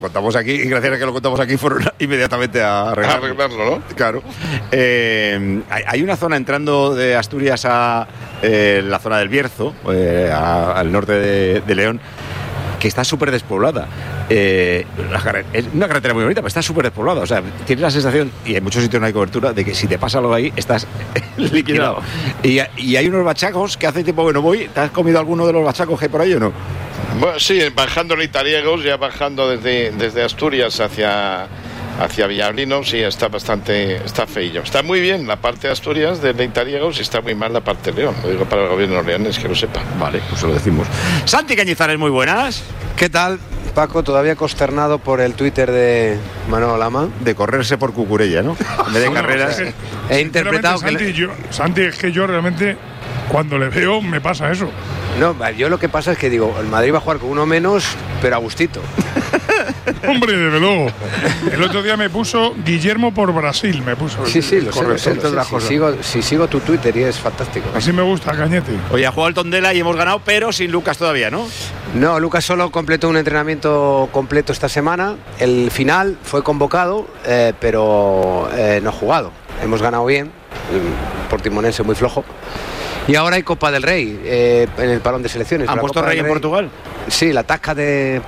Contamos aquí, y gracias a que lo contamos aquí, fueron inmediatamente a arreglarlo, ¿no? Claro. Hay una zona entrando de Asturias a la zona del Bierzo, al norte de León, que está súper despoblada. Es una carretera muy bonita, pero está súper despoblada. O sea, tienes la sensación, y en muchos sitios no hay cobertura, de que si te pasa algo ahí, estás liquidado. Y hay unos bachacos que hace tiempo que no voy. ¿Te has comido alguno de los bachacos que hay por ahí o no? Bueno, sí, bajando Leitariegos, ya bajando desde Asturias hacia Villablino, sí, está feillo. Está muy bien la parte de Asturias de Leitariegos y está muy mal la parte de León. Lo digo para el gobierno leonés, que lo sepa. Vale, pues se lo decimos. Santi Cañizares, muy buenas. ¿Qué tal, Paco? Todavía consternado por el Twitter de Manolo Lama. De correrse por Cucurella, ¿no? En vez de carreras. He interpretado Santi, es que yo realmente, cuando le veo, me pasa eso. No, yo lo que pasa es que digo, el Madrid va a jugar con uno menos, pero a gustito. Hombre, desde luego. El otro día me puso Guillermo por Brasil, me puso. Sí, lo sé. Si sigo tu Twitter y es fantástico. Así me gusta, Cañete. Hoy ha jugado el Tondela y hemos ganado, pero sin Lucas todavía, ¿no? No, Lucas solo completó un entrenamiento completo esta semana. El final fue convocado, pero no ha jugado. Hemos ganado bien, el Portimonense muy flojo. Y ahora hay Copa del Rey en el parón de selecciones. ¿Han puesto Rey en Portugal? Sí, la taza de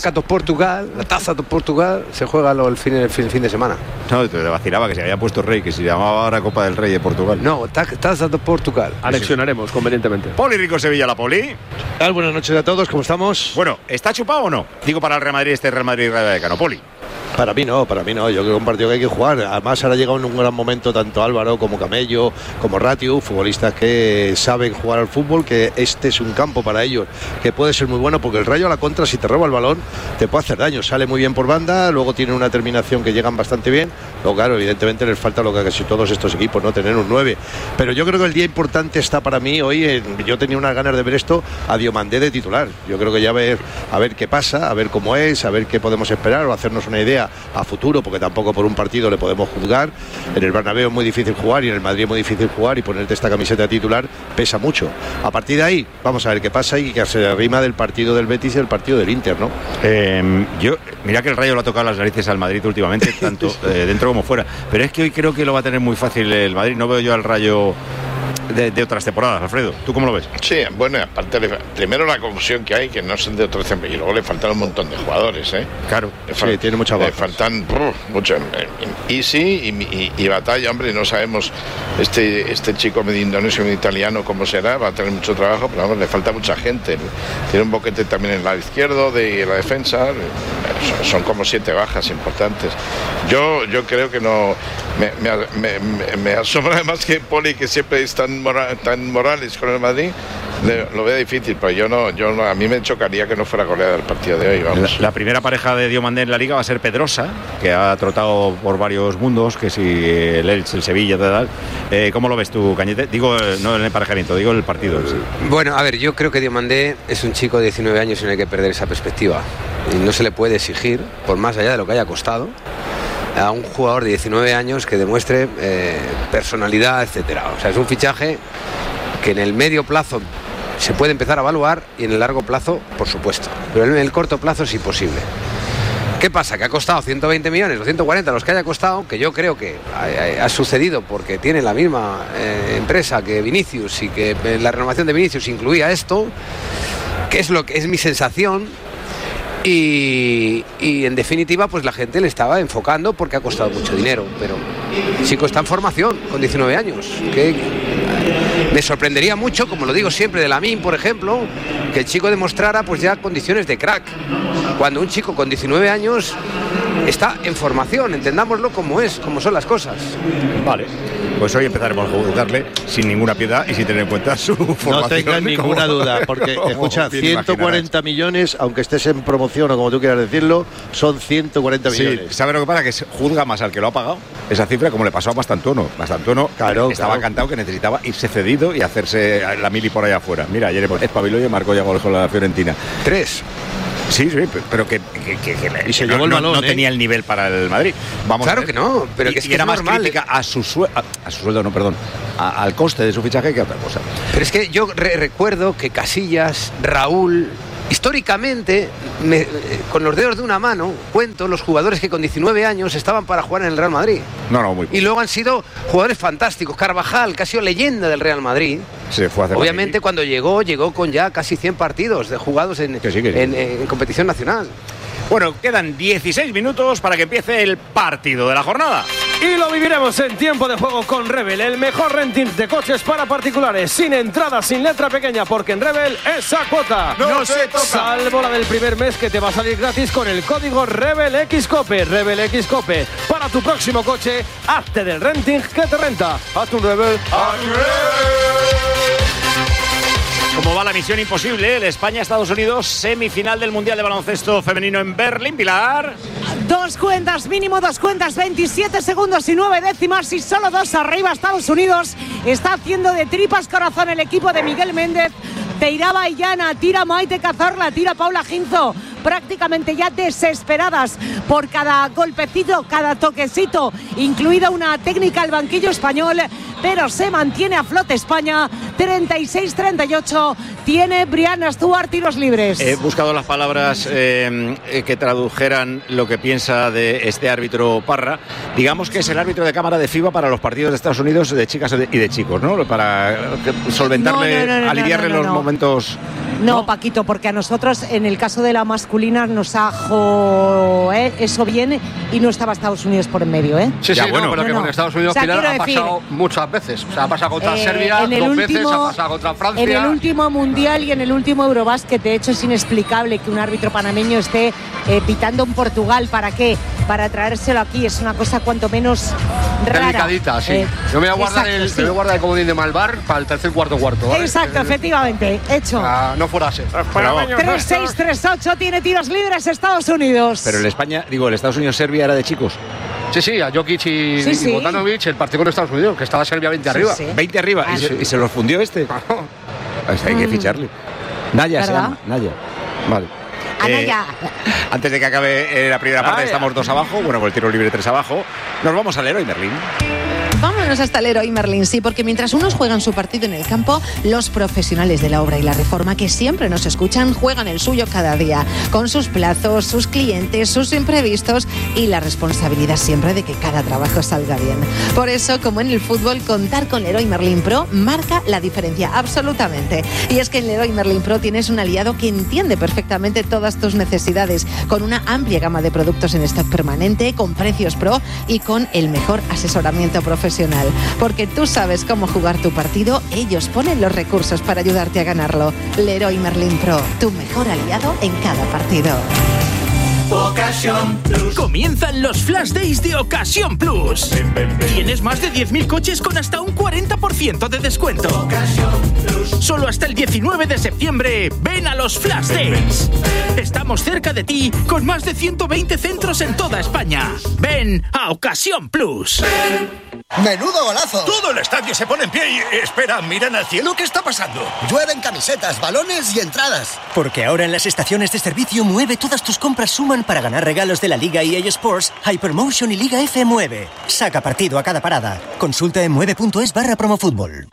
Portugal se juega el fin de semana. No, te vacilaba que se había puesto Rey, que se llamaba ahora Copa del Rey de Portugal. No, taza de Portugal. Anexionaremos convenientemente. Poli Rico Sevilla, la Poli. ¿Qué tal? Buenas noches a todos, ¿cómo estamos? Bueno, ¿está chupado o no? Digo para el Real Madrid, Real Madrid Rayo Vallecano. Poli. Para mí no. Yo creo que es un partido que hay que jugar. Además, ahora llega en un gran momento tanto Álvaro como Camello, como Ratiu, futbolistas que saben jugar al fútbol, que este es un campo para ellos, que puede ser muy bueno, porque el Rayo a la contra, si te roba el balón, te puede hacer daño. Sale muy bien por banda, luego tiene una terminación que llegan bastante bien. Luego, claro, evidentemente les falta lo que casi todos estos equipos, no tener un 9. Pero yo creo que el día importante está para mí hoy. Yo tenía unas ganas de ver esto a Diomandé de titular. Yo creo que ya a ver qué pasa, a ver cómo es, a ver qué podemos esperar o hacernos una idea a futuro, porque tampoco por un partido le podemos juzgar. En el Bernabéu es muy difícil jugar y en el Madrid es muy difícil jugar, y ponerte esta camiseta titular pesa mucho. A partir de ahí vamos a ver qué pasa y que se arrima del partido del Betis y del partido del Inter, ¿no? Mira que el Rayo lo ha tocado las narices al Madrid últimamente, tanto dentro como fuera, pero es que hoy creo que lo va a tener muy fácil el Madrid. No veo yo al Rayo de otras temporadas, Alfredo. ¿Tú cómo lo ves? Sí, bueno, aparte, primero la confusión que hay, que no son de otras temporadas, y luego le faltan un montón de jugadores, ¿eh? Claro, sí, tiene mucha bajas. Le faltan mucho. Easy y Batalla, hombre, no sabemos este chico medio indonesio, medio italiano, cómo será, va a tener mucho trabajo, pero vamos, le falta mucha gente. Tiene un boquete también en el lado izquierdo de la defensa. Son como 7 bajas importantes. Yo creo que no. Me asombra además que Poli, que siempre es tan Morales con el Madrid, lo veo difícil, pero a mí me chocaría que no fuera goleada el partido de hoy. Vamos. La primera pareja de Diomandé en la Liga va a ser Pedrosa, que ha trotado por varios mundos, que si el Elche, el Sevilla, tal. ¿Cómo lo ves tú, Cañete? Digo, no en el emparejamiento, digo el partido. Sí. Bueno, a ver, yo creo que Diomandé es un chico de 19 años y no hay que perder esa perspectiva. Y no se le puede exigir, por más allá de lo que haya costado, a un jugador de 19 años que demuestre personalidad, etcétera. O sea, es un fichaje que en el medio plazo se puede empezar a evaluar y en el largo plazo, por supuesto. Pero en el corto plazo es imposible. ¿Qué pasa? Que ha costado 120 millones o 140 los que haya costado, que yo creo que ha sucedido porque tiene la misma empresa que Vinicius, y que la renovación de Vinicius incluía esto, que es lo que es mi sensación. Y en definitiva, pues la gente le estaba enfocando porque ha costado mucho dinero, pero el chico está en formación con 19 años. Que me sorprendería mucho, como lo digo siempre de Lamine, por ejemplo, que el chico demostrara pues ya condiciones de crack, cuando un chico con 19 años está en formación, entendámoslo como son las cosas. Vale, pues hoy empezaremos a juzgarle sin ninguna piedad y sin tener en cuenta su formación. No tengas ninguna duda, porque escucha, 140 millones, aunque estés en promoción o como tú quieras decirlo, son 140 millones. Sí, ¿sabe lo que pasa? Que juzga más al que lo ha pagado esa cifra, como le pasó a Bastantuono. Bastantuono estaba cantado que necesitaba irse cedido y hacerse la mili por allá afuera. Mira, ayer espabiló y marcó ya goles con la Fiorentina. 3. Sí, pero que y se llevó el balón, no tenía el nivel para el Madrid. Vamos, claro que no, pero que es que era es más normal. crítica a su sueldo, no, perdón, al coste de su fichaje que a otra cosa. Pero es que yo recuerdo que Casillas, Raúl, Históricamente, con los dedos de una mano, cuento los jugadores que con 19 años estaban para jugar en el Real Madrid. Muy y luego han sido jugadores fantásticos. Carvajal, que ha sido leyenda del Real Madrid. Se fue a hacer obviamente cuando llegó con ya casi 100 partidos jugados en competición nacional. Bueno, quedan 16 minutos para que empiece el partido de la jornada. Y lo viviremos en tiempo de juego con Rebel, el mejor renting de coches para particulares, sin entrada, sin letra pequeña, porque en Rebel esa cuota no se toca. Salvo la del primer mes, que te va a salir gratis con el código RebelXCOPE. RebelXCOPE. Para tu próximo coche, hazte del renting que te renta. Haz un Rebel. ¿Cómo va la misión imposible? El España-Estados Unidos, semifinal del Mundial de Baloncesto Femenino en Berlín. Pilar. 2 cuentas, mínimo 2 cuentas, 27 segundos y 9 décimas y solo 2 arriba. Estados Unidos está haciendo de tripas corazón el equipo de Miguel Méndez. Teirá Baillana, tira Maite Cazorla, tira Paula Ginzo, prácticamente ya desesperadas por cada golpecito, cada toquecito, incluida una técnica al banquillo español, pero se mantiene a flote España. 36-38 tiene Brianna Stuart tiros libres. He buscado las palabras que tradujeran lo que piensa de este árbitro Parra. Digamos que es el árbitro de cámara de FIBA para los partidos de Estados Unidos de chicas y de chicos, ¿no? Para solventarle, aliviarle los momentos. No, Paquito, porque a nosotros, en el caso de la masculina, nos ha eso viene y no estaba Estados Unidos por en medio, ¿eh? Sí, bueno, pero que con Estados Unidos Pilar ha pasado muchas veces. O sea, ha pasado contra Serbia 2 veces, ha pasado contra Francia. En el último Mundial y en el último Eurobásquet, de hecho, es inexplicable que un árbitro panameño esté pitando en Portugal. ¿Para qué? Para traérselo aquí. Es una cosa cuanto menos rara. Delicadita, sí. Yo me voy a guardar el comodín de Malvar para el tercer cuarto. ¿Vale? Exacto, efectivamente. Hecho. No fuera así. 3-6-3-8 tiene tiros libres Estados Unidos. Pero el Estados Unidos-Serbia era de chicos. Sí, a Jokic y Bogdanovic, el partido con Estados Unidos, que estaba Serbia 20 arriba. Sí. 20 arriba. ¿Y se los fundió este? Hay que ficharle. Naya se llama. Naya. Vale. Antes de que acabe la primera parte, estamos 2 abajo. Bueno, con el tiro libre 3 abajo. Nos vamos al Leroy Merlin. Vámonos hasta el Leroy Merlin, sí, porque mientras unos juegan su partido en el campo, los profesionales de la obra y la reforma que siempre nos escuchan juegan el suyo cada día, con sus plazos, sus clientes, sus imprevistos y la responsabilidad siempre de que cada trabajo salga bien. Por eso, como en el fútbol, contar con Leroy Merlin Pro marca la diferencia, absolutamente. Y es que en Leroy Merlin Pro tienes un aliado que entiende perfectamente todas tus necesidades, con una amplia gama de productos en stock permanente, con precios pro y con el mejor asesoramiento profesional. Porque tú sabes cómo jugar tu partido, ellos ponen los recursos para ayudarte a ganarlo. Leroy Merlin Pro, tu mejor aliado en cada partido. Ocasión Plus. Comienzan los Flash Days de Ocasión Plus. Tienes más de 10.000 coches con hasta un 40% de descuento. Ocasión Plus. Solo hasta el 19 de septiembre, ven a los Flash Days. Estamos cerca de ti con más de 120 centros en toda España. Ven a Ocasión Plus. ¡Menudo golazo! Todo el estadio se pone en pie y... Espera, miran al cielo, ¿qué está pasando? Llueven camisetas, balones y entradas. Porque ahora en las estaciones de servicio Mueve todas tus compras suman para ganar regalos de la Liga EA Sports, Hypermotion y Liga F Mueve. Saca partido a cada parada. Consulta en mueve.es/promofutbol.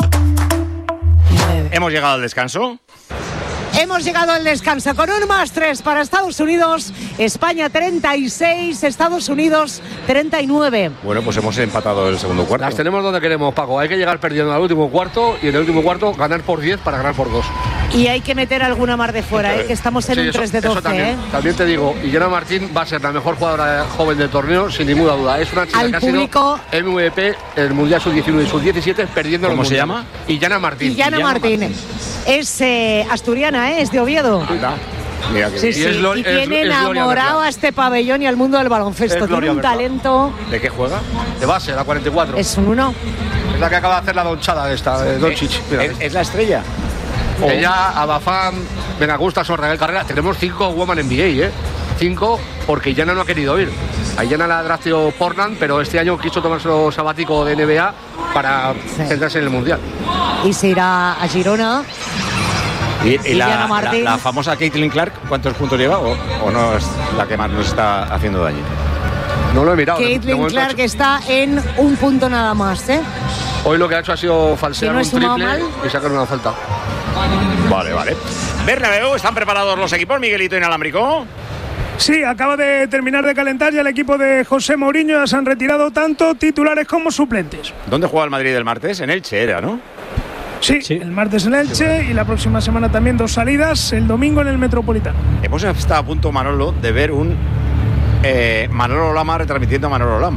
Hemos llegado al descanso. Hemos llegado al descanso con un +3 para Estados Unidos. España 36, Estados Unidos 39. Bueno, pues hemos empatado el segundo cuarto. Las tenemos donde queremos, Paco. Hay que llegar perdiendo al último cuarto y en el último cuarto ganar por 10 para ganar por 2. Y hay que meter alguna más de fuera, que estamos en un 3 de 12. También te digo, Illana Martín va a ser la mejor jugadora joven del torneo, sin ninguna duda. Es una chica que ha sido MVP el Mundial Sub-19 y Sub-17, perdiendo los mundiales. ¿Cómo se llama? Illana Martín. Illana Martín. Es asturiana, es de Oviedo. Mira que sí. Y tiene enamorado a este pabellón y al mundo del baloncesto. Tiene un talento. ¿De qué juega? De base, la 44. Es un 1. Es la que acaba de hacer la donchada de esta, de Doncic. ¿Es la estrella? Ella, Abafam, Benagusta, Sorraguel Carrera. Tenemos 5 Women NBA, 5 porque Illana no ha querido ir. A Illana la drafteó Portland, pero este año quiso tomarse lo sabático de NBA para centrarse en el Mundial. Y se irá a Girona. ¿Y la famosa Caitlin Clark, cuántos puntos lleva o no es la que más nos está haciendo daño? No lo he mirado. Caitlin Clark está en un punto nada más, Hoy lo que ha hecho ha sido falsear un triple y sacar una falta. Vale. Bernabéu, ¿están preparados los equipos, Miguelito Inalámbrico? Sí, acaba de terminar de calentar ya el equipo de José Mourinho. Ya se han retirado tanto titulares como suplentes. ¿Dónde juega el Madrid el martes? En Elche era, ¿no? Sí, el martes en Elche y la próxima semana también 2 salidas, el domingo en el Metropolitano. Hemos estado a punto, Manolo, de ver un Manolo Lama retransmitiendo a Manolo Lama.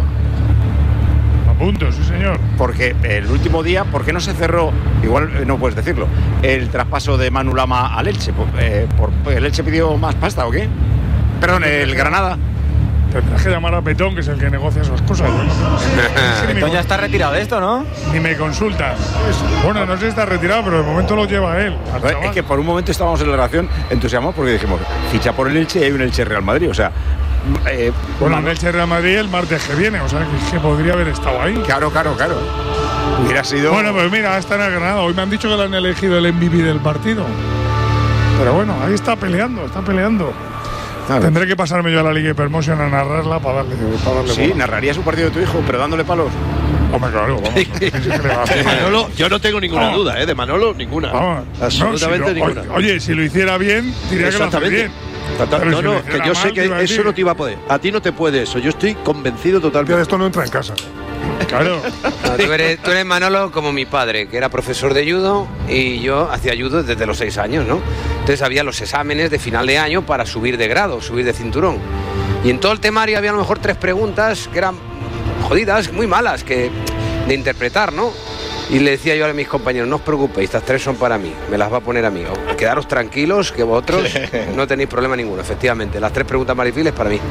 A punto, sí señor. Porque el último día, ¿por qué no se cerró? Igual no puedes decirlo. El traspaso de Manu Lama al Elche. ¿El Elche pidió más pasta o qué? Perdón, el Granada. Tendrás que llamar a Petón, que es el que negocia esas cosas. Petón ya está retirado de esto, ¿no? Ni me consulta. Bueno, no sé si está retirado, pero de momento lo lleva él. Es que por un momento estábamos en la relación entusiasmados porque dijimos, ficha por el Elche y hay un Elche Real Madrid. O sea, bueno, el Elche Real Madrid el martes que viene, o sea, que podría haber estado ahí. Claro. Hubiera sido. Bueno, pues mira, está en el Granada. Hoy me han dicho que le han elegido el MVP del partido. Pero bueno, ahí está peleando. Claro. Tendré que pasarme yo a la Liga Hypermotion a narrarla para darle sí, bola. ¿Narrarías un partido de tu hijo, pero dándole palos? Hombre, claro, vamos. De Manolo, yo no tengo ninguna duda, de Manolo, ninguna. Absolutamente ninguna. Oye, si lo hiciera bien, diría que lo hace bien. No, que yo sé que eso no te iba a poder. A ti no te puede eso. Yo estoy convencido totalmente. De esto no entra en casa. Claro. No, tú eres, Manolo, como mi padre, que era profesor de judo y yo hacía judo desde los 6 años, ¿no? Entonces había los exámenes de final de año para subir de grado, subir de cinturón. Y en todo el temario había a lo mejor 3 preguntas que eran jodidas, muy malas, de interpretar, ¿no? Y le decía yo a mis compañeros, no os preocupéis, estas 3 son para mí, me las va a poner a mí. Quedaros tranquilos, que vosotros no tenéis problema ninguno. Efectivamente, las 3 preguntas más difíciles para mí.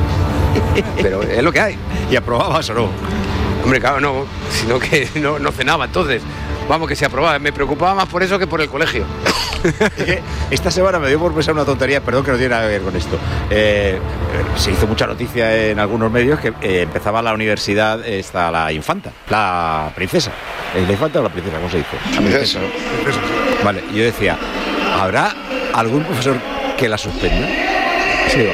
Pero es lo que hay. ¿Y aprobabas o no? Hombre, claro, no, sino que no cenaba, entonces, vamos, que se aprobaba. Me preocupaba más por eso que por el colegio. Esta semana me dio por pensar una tontería, perdón que no tiene nada que ver con esto. Se hizo mucha noticia en algunos medios que empezaba la universidad, la infanta, la princesa. ¿La infanta o la princesa? ¿Cómo se dice? La princesa. Vale, yo decía, ¿habrá algún profesor que la suspenda? Sí.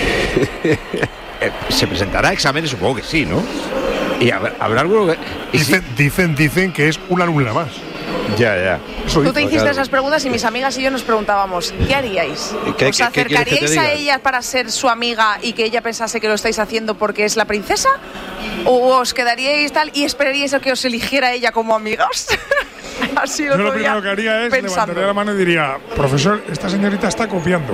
¿Se presentará a exámenes? Supongo que sí, ¿no? Y habrá alguno que... Dicen que es una alumna más. Ya. Tú te hiciste esas preguntas y mis amigas y yo nos preguntábamos, ¿qué haríais? ¿Os acercaríais a ella para ser su amiga y que ella pensase que lo estáis haciendo porque es la princesa? ¿O os quedaríais tal y esperaríais a que os eligiera ella como amigas? Así yo lo primero que haría es levantaría la mano y diría, profesor, esta señorita está copiando.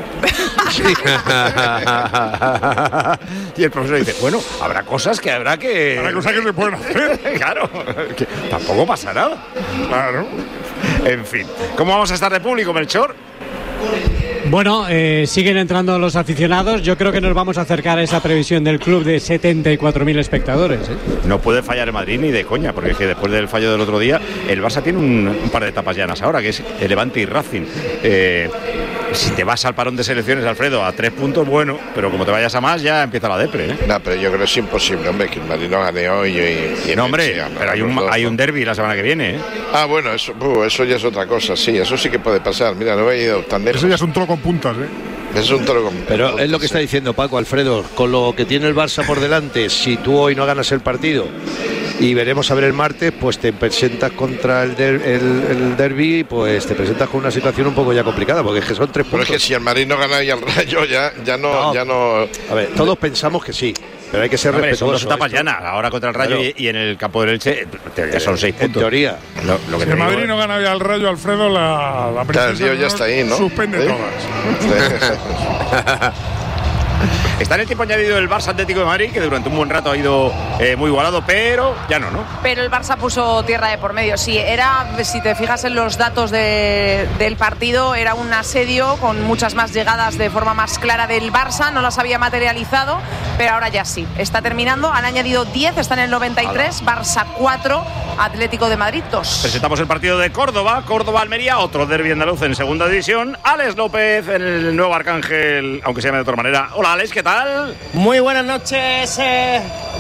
Y el profesor dice, bueno, habrá cosas que Habrá cosas que se pueden hacer. Claro, que tampoco pasa nada. Claro. En fin, ¿cómo vamos a estar de público, Melchor? Bueno, siguen entrando los aficionados. Yo creo que nos vamos a acercar a esa previsión del club de 74.000 espectadores. No puede fallar el Madrid ni de coña, porque es que después del fallo del otro día, el Barça tiene un par de etapas llanas ahora, que es el Levante y Racing. Si te vas al parón de selecciones, Alfredo, a 3 puntos, bueno, pero como te vayas a más, ya empieza la depre, ¿eh? No, pero yo creo que es imposible, hombre, que el Madrid no gane hoy. No, hombre, pero hay un derbi la semana que viene, ¿eh? Ah, bueno, eso ya es otra cosa, sí, eso sí que puede pasar. Mira, no he ido tan lejos. Eso ya es un toro con puntas, ¿eh? Es un toro con puntas. Pero es lo que está diciendo Paco, Alfredo, con lo que tiene el Barça por delante, si tú hoy no ganas el partido y veremos a ver el martes, pues te presentas contra el derbi, pues te presentas con una situación un poco ya complicada, porque es que son 3 puntos. Pero es que si el Madrid no gana y el Rayo ya no. A ver, todos pensamos que sí, pero hay que ser respetuosos. Son 2 etapas llanas, ahora contra el Rayo, claro. y en el campo del Elche ya son 6 puntos. En teoría. Lo que si el Madrid no gana ya al Rayo, Alfredo, la princesa ya está ahí, ¿no? Suspende todas. Está en el tiempo añadido el Barça Atlético de Madrid, que durante un buen rato ha ido muy igualado, pero ya no. Pero el Barça puso tierra de por medio. Sí, si te fijas en los datos del partido, era un asedio con muchas más llegadas de forma más clara del Barça. No las había materializado, pero ahora ya sí. Está terminando, han añadido 10, está en el 93, Barça 4, Atlético de Madrid 2. Presentamos el partido de Córdoba-Almería, otro derbi andaluz en segunda división. Alex López en el nuevo Arcángel, aunque se llame de otra manera. Hola, Alex, ¿qué tal? Muy buenas noches,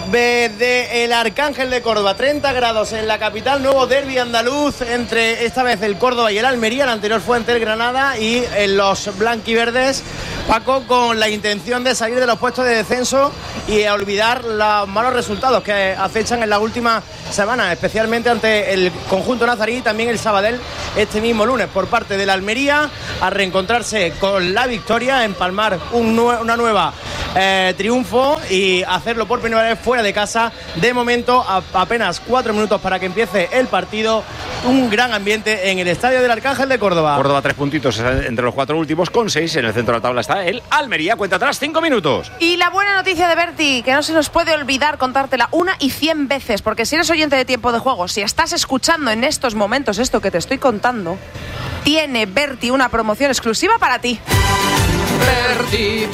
del Arcángel de Córdoba. 30 grados en la capital, nuevo derbi andaluz entre esta vez el Córdoba y el Almería. El anterior fue ante el Granada y los blanquiverdes, Paco, con la intención de salir de los puestos de descenso y olvidar los malos resultados que acechan en la última semana, especialmente ante el conjunto nazarí y también el Sabadell este mismo lunes, por parte del Almería, a reencontrarse con la victoria, empalmar una nueva triunfo y hacerlo por primera vez fuera de casa. De momento, apenas 4 minutos para que empiece el partido. Un gran ambiente en el estadio del Arcángel de Córdoba. Córdoba 3 puntitos entre los 4 últimos, con 6 en el centro de la tabla está el Almería, cuenta atrás 5 minutos. Y la buena noticia de Berti, que no se nos puede olvidar contártela 1 y 100 veces, porque si eres oyente de Tiempo de Juego, si estás escuchando en estos momentos esto que te estoy contando, tiene Berti una promoción exclusiva para ti. Berti.es,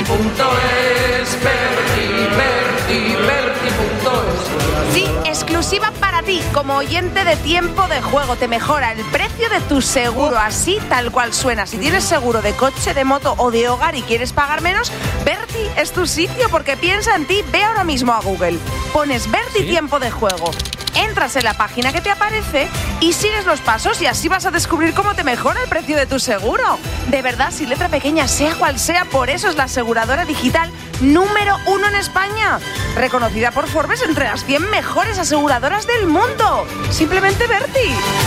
Berti.es. Sí, exclusiva para ti, como oyente de Tiempo de Juego. Te mejora el precio de tu seguro, así tal cual suena. Si tienes seguro de coche, de moto o de hogar y quieres pagar menos, Berti es tu sitio, porque piensa en ti. Ve ahora mismo a Google, pones Berti Tiempo de Juego, entras en la página que te aparece y sigues los pasos, y así vas a descubrir cómo te mejora el precio de tu seguro. De verdad, sin letra pequeña, sea cual sea, por eso es la aseguradora digital número 1 en España, reconocida por Forbes entre las 100 mejores aseguradoras del mundo. Simplemente Berti.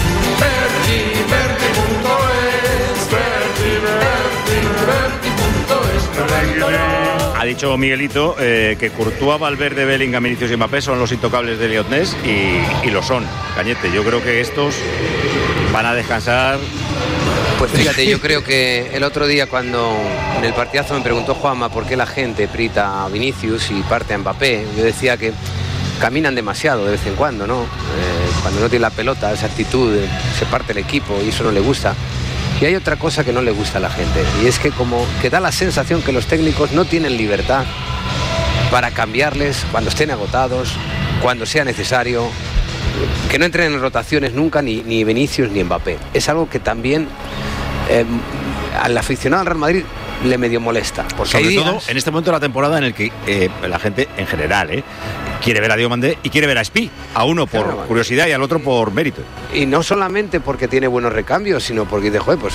Ha dicho Miguelito que Courtois, Valverde, Bellingham, Vinicius y Mbappé son los intocables de Elliot Ness, y lo son, Cañete. Yo creo que estos van a descansar. Pues fíjate, yo creo que el otro día, cuando en el partidazo me preguntó Juanma por qué la gente prita a Vinicius y parte a Mbappé, yo decía que caminan demasiado de vez en cuando, ¿no? Cuando no tiene la pelota, esa actitud, se parte el equipo y eso no le gusta. Y hay otra cosa que no le gusta a la gente, y es que como que da la sensación que los técnicos no tienen libertad para cambiarles cuando estén agotados, cuando sea necesario, que no entren en rotaciones nunca ni Vinicius ni Mbappé. Es algo que también al aficionado al Real Madrid le medio molesta. Porque sobre todo en este momento de la temporada en el que la gente en general quiere ver a Diomandé y quiere ver a Espí, a uno por curiosidad y al otro por mérito. Y no solamente porque tiene buenos recambios, sino porque dice, joder, pues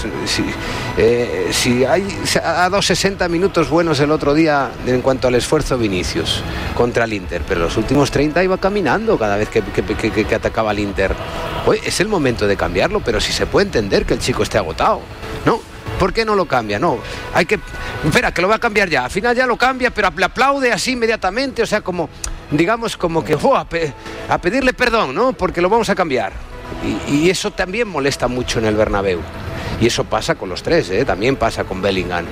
si ha dado 60 minutos buenos el otro día en cuanto al esfuerzo Vinicius contra el Inter, pero los últimos 30 iba caminando cada vez que atacaba al Inter. Oye, es el momento de cambiarlo, pero si se puede entender que el chico esté agotado, ¿no? ¿Por qué no lo cambia? No, hay que... Espera, que lo va a cambiar ya. Al final ya lo cambia, pero le aplaude así inmediatamente. O sea, como, digamos, como que a pedirle perdón, ¿no? Porque lo vamos a cambiar. Y eso también molesta mucho en el Bernabéu. Y eso pasa con los tres, también pasa con Bellingham.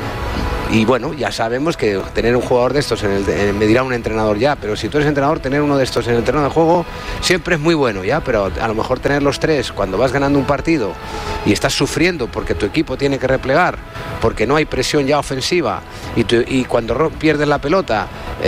Y bueno, ya sabemos que tener un jugador de estos me dirá un entrenador ya, pero si tú eres entrenador, tener uno de estos en el terreno de juego siempre es muy bueno, ya, pero a lo mejor tener los tres cuando vas ganando un partido y estás sufriendo porque tu equipo tiene que replegar, porque no hay presión ya ofensiva, y cuando pierdes la pelota,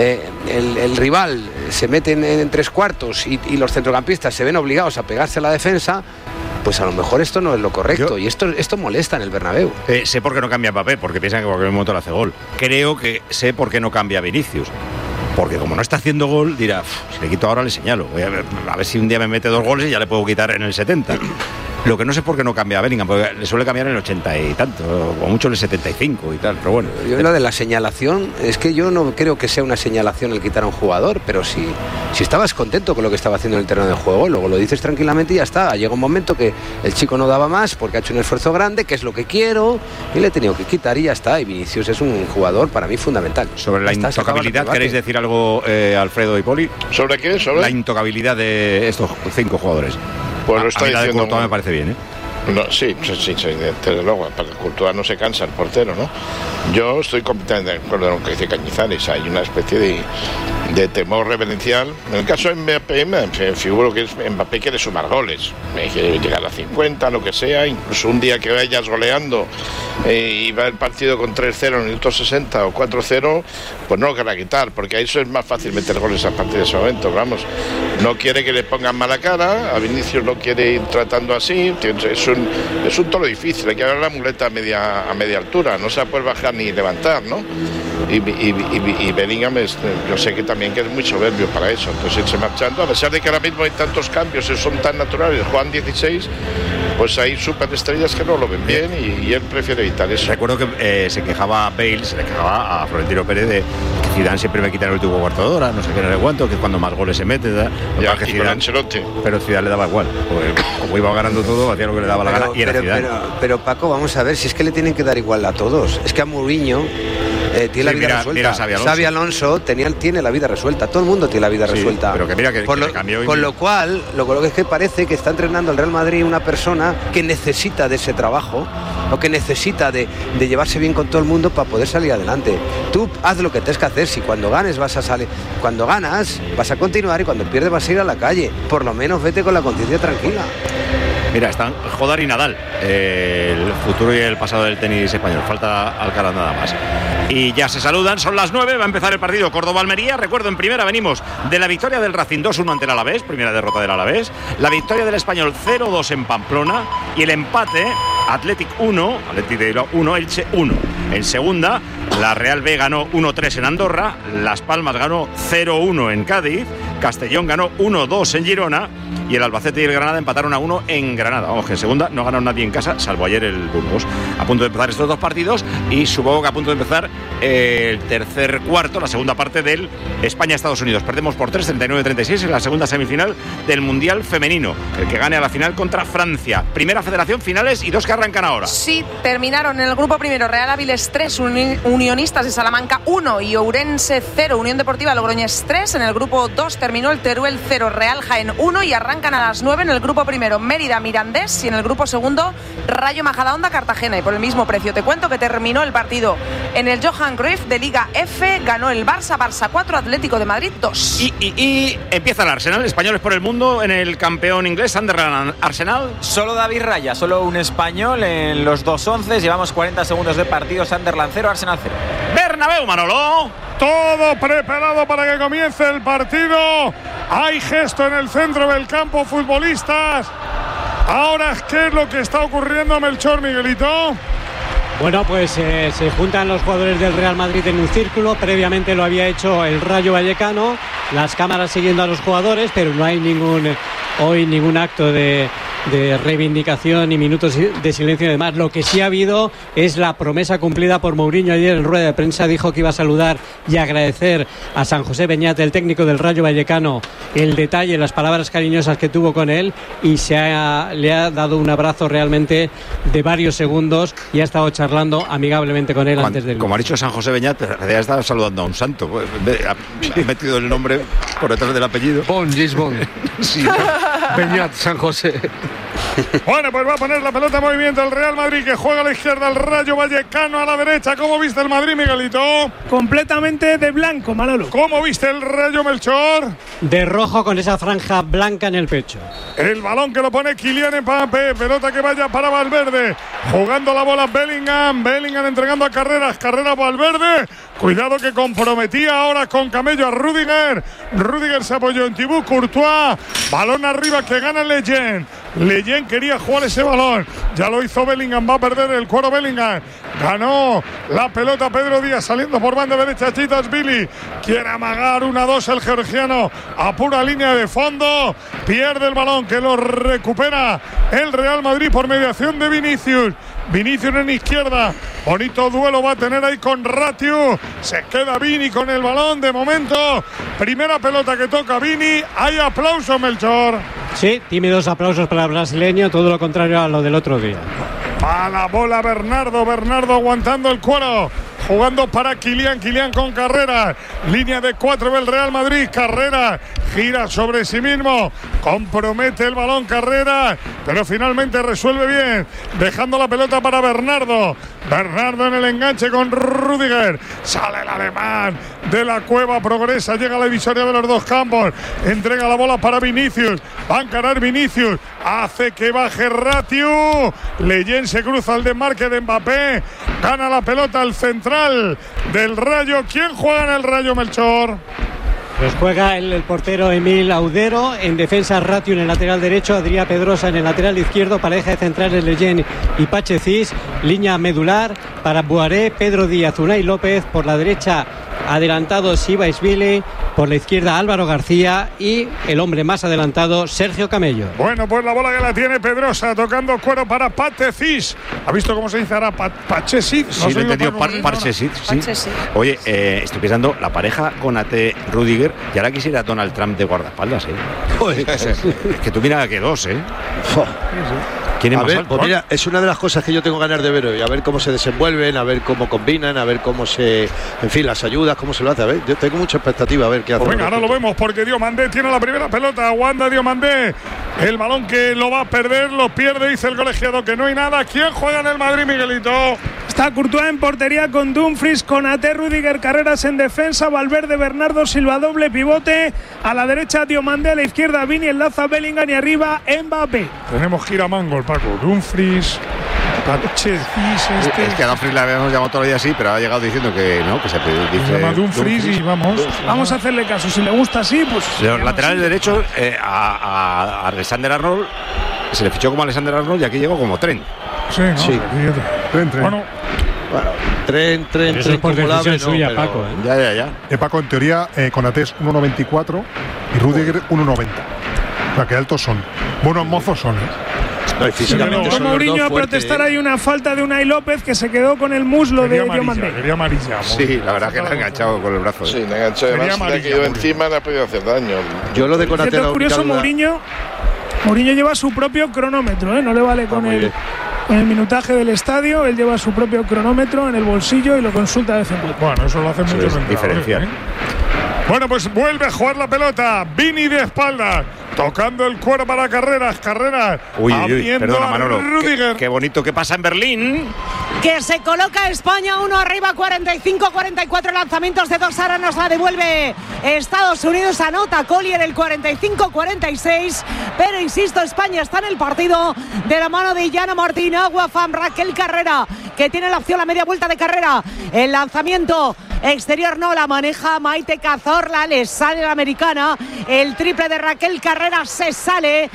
el rival se mete en tres cuartos y los centrocampistas se ven obligados a pegarse a la defensa, pues a lo mejor esto no es lo correcto. Y esto molesta en el Bernabéu. Sé por qué no cambia Mbappé, porque piensan que en cualquier momento le hace gol. Creo que sé por qué no cambia Vinicius, porque como no está haciendo gol, dirá, si le quito ahora le señalo. Voy a ver si un día me mete 2 goles y ya le puedo quitar en el 70. Lo que no sé es por qué no cambia a Bellingham, porque le suele cambiar en el 80 y tanto, o mucho en el 75 y tal, pero bueno. Yo lo de la señalación, es que yo no creo que sea una señalación el quitar a un jugador, pero si estabas contento con lo que estaba haciendo en el terreno de juego, luego lo dices tranquilamente y ya está. Llega un momento que el chico no daba más porque ha hecho un esfuerzo grande, que es lo que quiero, y le he tenido que quitar y ya está. Y Vinicius es un jugador para mí fundamental. Sobre la intocabilidad, ¿queréis decir algo, Alfredo y Poli? ¿Sobre qué? ¿Sobre la intocabilidad de estos 5 jugadores? Pues lo está diciendo. De Courtois me parece bien, No, sí, desde luego, para que Courtois no se cansa el portero, ¿no? Yo estoy completamente de acuerdo con lo que dice Cañizares. Hay una especie de temor reverencial. En el caso de Mbappé, me figuro que Mbappé quiere sumar goles, quiere llegar a 50, lo que sea, incluso un día que vayas goleando y va el partido con 3-0 en el minuto 60 o 4-0, pues no lo querrá quitar, porque a eso es más fácil meter goles a partir de ese momento. Vamos, no quiere que le pongan mala cara, a Vinicius lo quiere ir tratando así, es un toro difícil, hay que agarrar la muleta a media altura, no se la puede bajar ni levantar, ¿no? y Bellingham yo sé que también que es muy soberbio para eso, entonces irse marchando, a pesar de que ahora mismo hay tantos cambios, son tan naturales, juegan 16, pues hay superestrellas que no lo ven bien y él prefiere evitar eso. Recuerdo que se quejaba Bale, se le quejaba a Florentino Pérez de que Zidane siempre me quita el último cuarto de hora, no sé qué, no sé cuánto, que cuando más goles se mete, ya, que y Zidane, con Ancelotti. Pero Zidane le daba igual, como iba ganando todo, hacía lo que le daba la gana y era Zidane. Pero Paco, vamos a ver, si es que le tienen que dar igual a todos, es que a Mourinho tiene la vida resuelta. Xabi Alonso tiene la vida resuelta. Todo el mundo tiene la vida resuelta. Pero que mira que cambió. Con lo cual, lo que es que parece que está entrenando el Real Madrid una persona que necesita de ese trabajo o que necesita de llevarse bien con todo el mundo para poder salir adelante. Tú haz lo que tienes que hacer. Si cuando ganes vas a salir, cuando ganas vas a continuar y cuando pierdes vas a ir a la calle. Por lo menos vete con la conciencia tranquila. Mira, están Jodar y Nadal, el futuro y el pasado del tenis español. Falta Alcaraz nada más. Y ya se saludan, son las 9, va a empezar el partido Córdoba-Almería. Recuerdo, en primera venimos de la victoria del Racing 2-1 ante el Alavés, primera derrota del Alavés. La victoria del Español 0-2 en Pamplona. Y el empate, Athletic 1, Athletic de Bilbao 1, Elche 1. En segunda, la Real B ganó 1-3 en Andorra. Las Palmas ganó 0-1 en Cádiz. Castellón ganó 1-2 en Girona. Y el Albacete y el Granada empataron a 1 en Granada. Vamos, que en segunda no ganó nadie en casa, salvo ayer el Burgos. A punto de empezar estos dos partidos y supongo que a punto de empezar el tercer cuarto, la segunda parte del España-Estados Unidos. Perdemos por 3, 39-36 en la segunda semifinal del Mundial Femenino. El que gane a la final contra Francia. Primera federación, finales y 2 que arrancan ahora. Sí, terminaron en el grupo primero Real Áviles 3, Unionistas de Salamanca 1 y Ourense 0, Unión Deportiva Logroñés 3. En el grupo 2 terminó el Teruel 0, Real Jaén 1 y arrancan a las 9 en el grupo primero Mérida Mirandés y en el grupo segundo Rayo Majadahonda Cartagena. Y por el mismo precio te cuento que terminó el partido en el Johan Cruyff de Liga F, ganó el Barça 4, Atlético de Madrid 2. Y empieza el Arsenal, españoles por el mundo en el campeón inglés, Sunderland Arsenal. Solo David Raya, solo un español en los 2-11, llevamos 40 segundos de partido, Sunderland 0, Arsenal 0. Bernabéu, Manolo. Todo preparado para que comience el partido. Hay gesto en el centro del campo, futbolistas. Ahora, ¿qué es lo que está ocurriendo, Melchor, Miguelito? Bueno, pues se juntan los jugadores del Real Madrid en un círculo. Previamente lo había hecho el Rayo Vallecano. Las cámaras siguiendo a los jugadores, pero no hay ningún acto de reivindicación y minutos de silencio y demás. Lo que sí ha habido es la promesa cumplida por Mourinho ayer en rueda de prensa. Dijo que iba a saludar y agradecer a San José Beñat, el técnico del Rayo Vallecano, el detalle, las palabras cariñosas que tuvo con él, y le ha dado un abrazo realmente de varios segundos y ha estado charlando amigablemente con él antes del... Como ha dicho San José Beñat, ya estaba saludando a un santo. Ha metido el nombre por detrás del apellido. James Bond. Sí. Beñat, San José. Bueno, pues va a poner la pelota en movimiento el Real Madrid, que juega a la izquierda, el Rayo Vallecano a la derecha. ¿Cómo viste el Madrid, Miguelito? Completamente de blanco, Manolo. ¿Cómo viste el Rayo, Melchor? De rojo con esa franja blanca en el pecho. El balón que lo pone Kylian Mbappé, pelota que vaya para Valverde, jugando la bola Bellingham entregando a Carreras Valverde, cuidado que comprometía ahora con Camello a Rüdiger se apoyó en Thibaut Courtois, balón arriba que gana Leyen quería jugar ese balón, ya lo hizo Bellingham, va a perder el cuero Bellingham, ganó la pelota Pedro Díaz saliendo por banda derecha, Chitashvili quiere amagar 1-2 el georgiano a pura línea de fondo, pierde el balón que lo recupera el Real Madrid por mediación de Vinicius en izquierda, bonito duelo va a tener ahí con Ratiu, se queda Vini con el balón de momento, primera pelota que toca Vini, hay aplauso, Melchor. Sí, tímidos aplausos para el brasileño, todo lo contrario a lo del otro día. A la bola Bernardo aguantando el cuero, jugando para Kylian con Carreras, línea de 4 del Real Madrid, Carreras gira sobre sí mismo, compromete el balón Carreras, pero finalmente resuelve bien, dejando la pelota para Bernardo en el enganche con Rüdiger, sale el alemán de la cueva, progresa, llega a la divisoria de los dos campos, entrega la bola para Vinicius, va a encarar Vinicius, hace que baje Ratiu, Leyen se cruza al desmarque de Mbappé, gana la pelota al central del Rayo. ¿Quién juega en el Rayo, Melchor? Pues juega el portero Emil Audero, en defensa Ratio en el lateral derecho, Adrià Pedrosa en el lateral izquierdo, pareja de centrales Leyen y Pache Cis, línea medular para Boaré, Pedro Díaz, Unai López, por la derecha adelantado Sibaisvili, por la izquierda Álvaro García y el hombre más adelantado Sergio Camello. Bueno, pues la bola que la tiene Pedrosa, tocando cuero para Pache Cis. ¿Ha visto cómo se dice ahora? Pache Cis. Sí, lo he entendido, Pache Cis. Sí. Oye, estoy pensando, la pareja Konate Rudiger, y ahora quisiera Donald Trump de guardaespaldas, Es que tú mira que dos, ¿Quién es a más ver, alto? pues mira, es una de las cosas que yo tengo ganas de ver hoy, a ver cómo se desenvuelven, a ver cómo combinan, a ver cómo se, en fin, las ayudas, cómo se lo hace, a ver, yo tengo mucha expectativa a ver qué hace. Pues venga, ahora lo vemos porque Diomandé tiene la primera pelota, aguanta Diomandé, el balón que lo va a perder, lo pierde, dice el colegiado que no hay nada. ¿Quién juega en el Madrid, Miguelito? Está Courtois en portería con Dumfries, Konate, Rudiger, Carreras en defensa, Valverde, Bernardo Silva, doble pivote, a la derecha Diomandé, a la izquierda Vini, enlaza Bellingham y arriba Mbappé. Tenemos giramangol, Paco, Dumfries, Pache Cis, Es que a Dumfries le habíamos llamado todo el día así, pero ha llegado diciendo que no, que se dice se llama Dumfries y vamos a hacerle caso, si le gusta así, pues... Los laterales derechos, a Alexander Arnold, se le fichó como Alexander Arnold y aquí llegó como Trent. Sí, ¿no? Sí. Trent. Bueno, Trent eso es por decisión suya, pero... Paco. Ya. Paco, en teoría, Konate es 1,94 y Rudiger 1,90. O sea, que altos son. Buenos mozos son, No, y físicamente Fue Mourinho a protestar ahí una falta de Unai López que se quedó con el muslo de Diomandé. Quería amarilla. Sí, la verdad que le ha enganchado con el brazo. Sí, le ha enganchado, además le ha caído encima, le ha podido hacer daño. Yo lo de Konate... Es curioso, Mourinho lleva su propio cronómetro, no le vale con el minutaje del estadio, él lleva su propio cronómetro en el bolsillo y lo consulta de vez en cuando. Bueno, eso lo hace mucho diferencial. Bueno, pues vuelve a jugar la pelota, Vini de espaldas, tocando el cuero para Carreras. Uy, perdona, Manolo. Rudiger. Qué bonito que pasa en Berlín. Que se coloca España 1 arriba, 45-44 lanzamientos de dos, ahora nos la devuelve Estados Unidos, anota Collier el 45-46, pero insisto, España está en el partido de la mano de Yana Martín, Aguafam, Raquel Carrera, que tiene la opción a media vuelta de carrera, el lanzamiento exterior no la maneja Maite Cazorla, le sale la americana, el triple de Raquel Carrera se sale,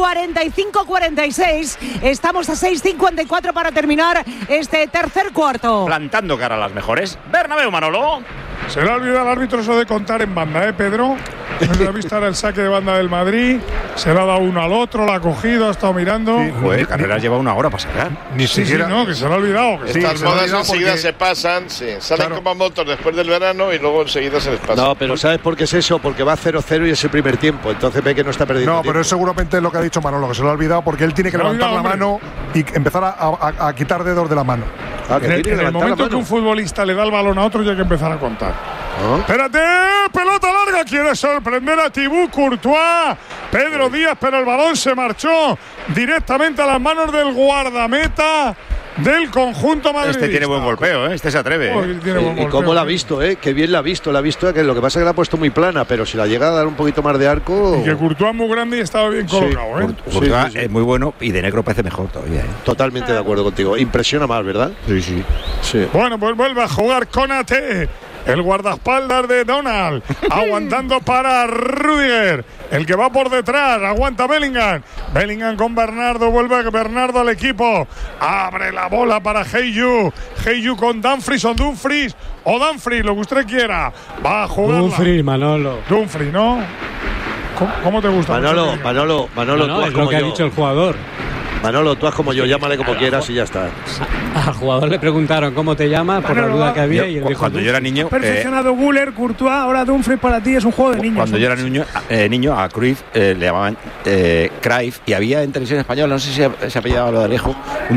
45-46, estamos a 6:54 para terminar este tercer cuarto. Plantando cara a las mejores. Bernabéu, Manolo. Se le ha olvidado al árbitro eso de contar en banda, Pedro. No se le ha visto ahora el saque de banda del Madrid. Se le ha dado uno al otro, lo ha cogido, ha estado mirando. Sí, Carreras lleva una hora para sacar. Ni siquiera. No, que se le ha olvidado. Estas modas enseguida se pasan, salen como motos después del verano y luego enseguida se les pasa. No, pero ¿sabes por qué es eso? Porque va 0-0 y es el primer tiempo. Entonces ve que no está perdiendo tiempo. Pero es seguramente lo que ha dicho Manolo, que se lo ha olvidado porque él tiene que levantar la mano y empezar a quitar dedos de la mano. En el momento que un futbolista le da el balón a otro, ya hay que empezar a contar. Espérate, pelota larga, quiere sorprender a Thibaut Courtois, Pedro Díaz, pero el balón se marchó directamente a las manos del guardameta del conjunto madridista. Este tiene buen golpeo, este se atreve. Y cómo la ha visto, qué bien la ha visto, que lo que pasa es que la ha puesto muy plana, pero si la llega a dar un poquito más de arco. Y que Courtois es muy grande y estaba bien colocado, Courtois es muy bueno y de negro parece mejor todavía. Totalmente de acuerdo contigo, impresiona más, ¿verdad? Sí. Bueno, pues vuelve a jugar Konate, el guardaespaldas de Donald, aguantando para Rudiger, el que va por detrás, aguanta Bellingham con Bernardo, vuelve Bernardo al equipo, abre la bola para Heyu con Dumfries, lo que usted quiera, va a jugar Dumfries, Manolo. Dumfries, ¿no? ¿Cómo te gusta? Manolo, no, es lo que ha dicho el jugador. Manolo, tú haz como yo, llámale como quieras y ya está. Al jugador le preguntaron cómo te llamas por la duda que había y él dijo, cuando yo era niño, perfeccionado Güler, Courtois, ahora Dumfries para ti es un juego de niños. Cuando yo era niño a Cruyff le llamaban Cruyff, y había en televisión española, no sé si se apellidaba lo de Alejo,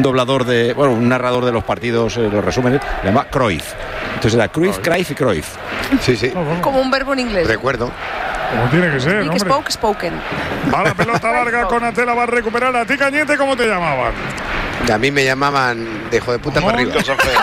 un narrador de los partidos, los resúmenes, le llamaba Cruyff. Entonces era Cruyff, Cruyff y Cruyff. Sí. Como un verbo en inglés. Recuerdo. Como tiene que ser, hombre. Spoken. Va la pelota larga, Konate la va a recuperar. A ti, Cañete, ¿cómo te llamaban? A mí me llamaban de hijo de puta para arriba.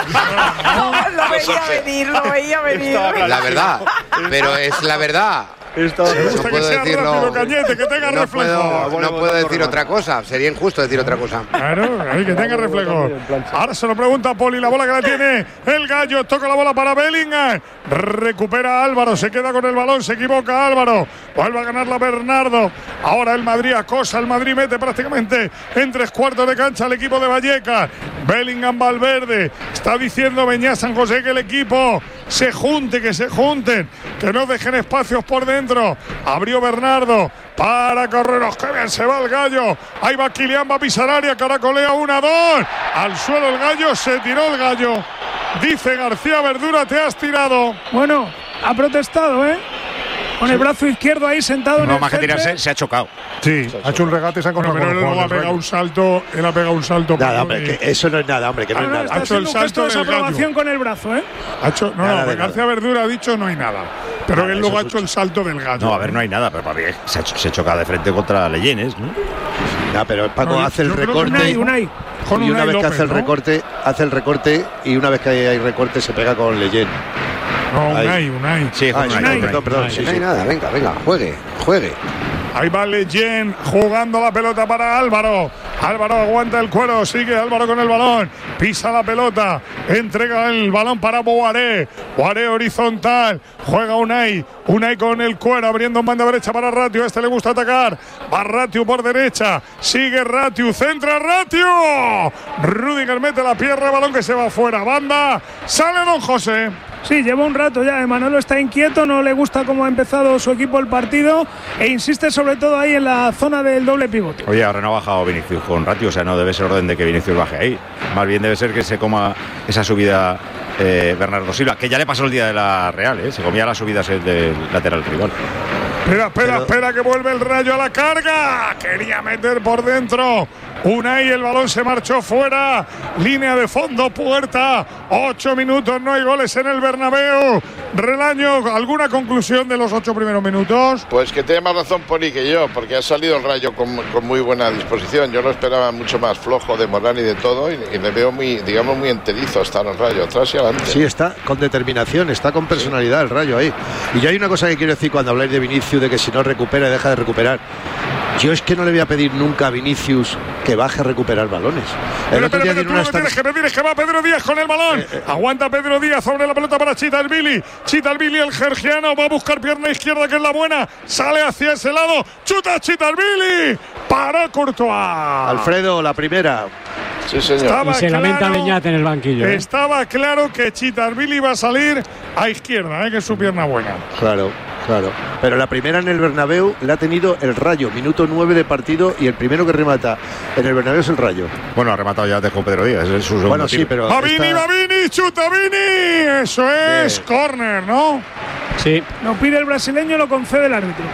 Lo veía venir. La verdad, pero es la verdad. Me gusta que sea rápido, Cañete, que tenga reflejo. No puedo decir otra cosa, sería injusto decir otra cosa. Claro, que tenga reflejo. Ahora se lo pregunta Poli, la bola que la tiene el Gallo, toca la bola para Bellingham, recupera Álvaro, se queda con el balón, se equivoca Álvaro, vuelve a ganarla Bernardo. Ahora el Madrid acosa, el Madrid mete prácticamente en 3/4 de cancha al equipo de Vallecas. Bellingham, Valverde, está diciendo Beñat San José que el equipo se junte, que se junten, que no dejen espacios por dentro. Abrió Bernardo para Carreras, que bien se va el Gallo. Ahí va Kylian, va a pisar área, caracolea 1-2. Al suelo el Gallo, se tiró el Gallo. Dice García Verdura, te has tirado. Bueno, ha protestado, con el brazo izquierdo ahí sentado en el más que césped. tirarse, se ha chocado. Sí, ha hecho un regate, se ha encontrado Pero con él el luego ha pegado un salto. Él ha pegado un salto. Nada, hombre, que eso no es nada, hombre, que no es nada. Está haciendo un gesto de desaprobación con el brazo, Ha hecho, García Verdura ha dicho no hay nada. Pero él luego ha hecho el salto del Gallo. No, a ver, no hay nada, pero para mí se choca de frente contra Leyenes, ¿no? No, pero Paco hace el recorte. Y una vez que hace el recorte, y una vez que hay recorte se pega con Leyen. No, Unai. Sí, Unai. Perdón. No hay nada, venga, juegue. Ahí va Leyen jugando la pelota para Álvaro. Álvaro aguanta el cuero, sigue Álvaro con el balón, pisa la pelota, entrega el balón para Boaré. Boaré horizontal, juega Unai con el cuero, abriendo en banda derecha para Ratiu. A este le gusta atacar, va Ratiu por derecha, sigue Ratiu, centra Ratiu. Rüdiger mete la pierna, balón que se va fuera, banda, sale Don José. Sí, lleva un rato ya. Manolo está inquieto, no le gusta cómo ha empezado su equipo el partido e insiste sobre todo ahí en la zona del doble pivote. Oye, ahora no ha bajado Vinicius con Ratiu, o sea, no debe ser orden de que Vinicius baje ahí. Más bien debe ser que se coma esa subida Bernardo Silva, que ya le pasó el día de la Real, se comía las subidas del lateral rival. Espera, que vuelve el Rayo a la carga. Quería meter por dentro Unai, el balón se marchó fuera. Línea de fondo, puerta. 8 minutos, no hay goles en el Bernabéu. Relaño, ¿alguna conclusión de los 8 primeros minutos? Pues que tiene más razón Poli que yo, porque ha salido el Rayo con muy buena disposición. Yo lo esperaba mucho más flojo de moral y de todo, y le veo muy enterizo hasta el Rayo, atrás y adelante. Sí, está con determinación, está con personalidad el Rayo ahí. Y ya hay una cosa que quiero decir cuando habláis de Vinicius, de que si no recupera, deja de recuperar. Yo es que no le voy a pedir nunca a Vinicius que baje a recuperar balones. Pero tú lo que tienes que pedir es que va Pedro Díaz con el balón. Aguanta Pedro Díaz sobre la pelota para Chitalvili. Chitalvili, el georgiano, va a buscar pierna izquierda, que es la buena. Sale hacia ese lado. Chuta Chitalvili. Para Courtois. Alfredo, la primera. Sí, señor. Y se lamenta Beñat en el banquillo. Estaba claro que Chitalvili iba a salir a izquierda, que es su pierna buena. Claro. Pero la primera en el Bernabéu la ha tenido el Rayo, minuto 9 de partido, y el primero que remata en el Bernabéu es el Rayo. Bueno, ha rematado ya con Pedro Díaz, es su bueno, sí, pero va Vini, chuta Vini. Eso es córner, ¿no? Sí. Lo pide el brasileño, lo concede el árbitro.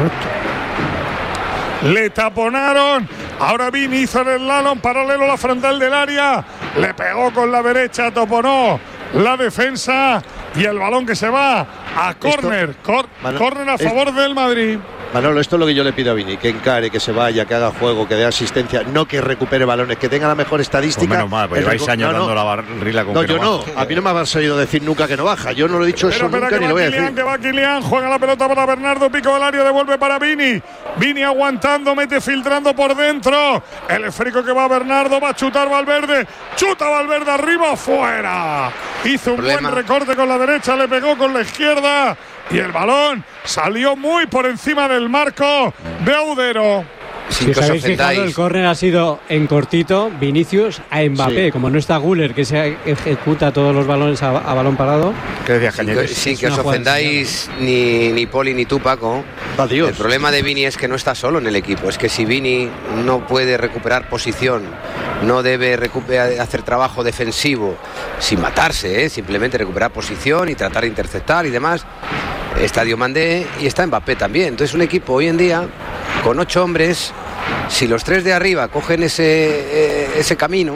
Le taponaron. Ahora Vini hizo en el slalom paralelo a la frontal del área. Le pegó con la derecha, taponó la defensa y el balón que se va a córner. Córner a favor del Madrid. Manolo, esto es lo que yo le pido a Vini, que encare, que se vaya, que haga juego, que dé asistencia, no que recupere balones, que tenga la mejor estadística. Pues menos mal, pues lleváis años dando la barrila con no, que yo no. A mí no me has oído decir nunca que no baja. Yo no lo he dicho eso nunca ni lo voy a decir. Que va Kylian, juega la pelota para Bernardo, pico del área, devuelve para Vini. Vini aguantando, mete filtrando por dentro. El esférico que va Bernardo, va a chutar Valverde. Chuta Valverde arriba, fuera. Hizo un buen recorte con la derecha, le pegó con la izquierda. Y el balón salió muy por encima del marco de Audero. Si os habéis fijado, el córner ha sido en cortito, Vinicius a Mbappé. Sí. Como no está Güler, que se ejecuta todos los balones a balón parado. ¿Qué decías, Cañete? Sí, que os ofendáis ni Poli ni tú, Paco. Adiós. El problema de Vini es que no está solo en el equipo. Es que si Vini no puede recuperar posición, no debe hacer trabajo defensivo sin matarse, simplemente recuperar posición y tratar de interceptar y demás. Está Diomandé y está Mbappé también. Entonces un equipo hoy en día con 8 hombres Si los tres de arriba cogen ese camino,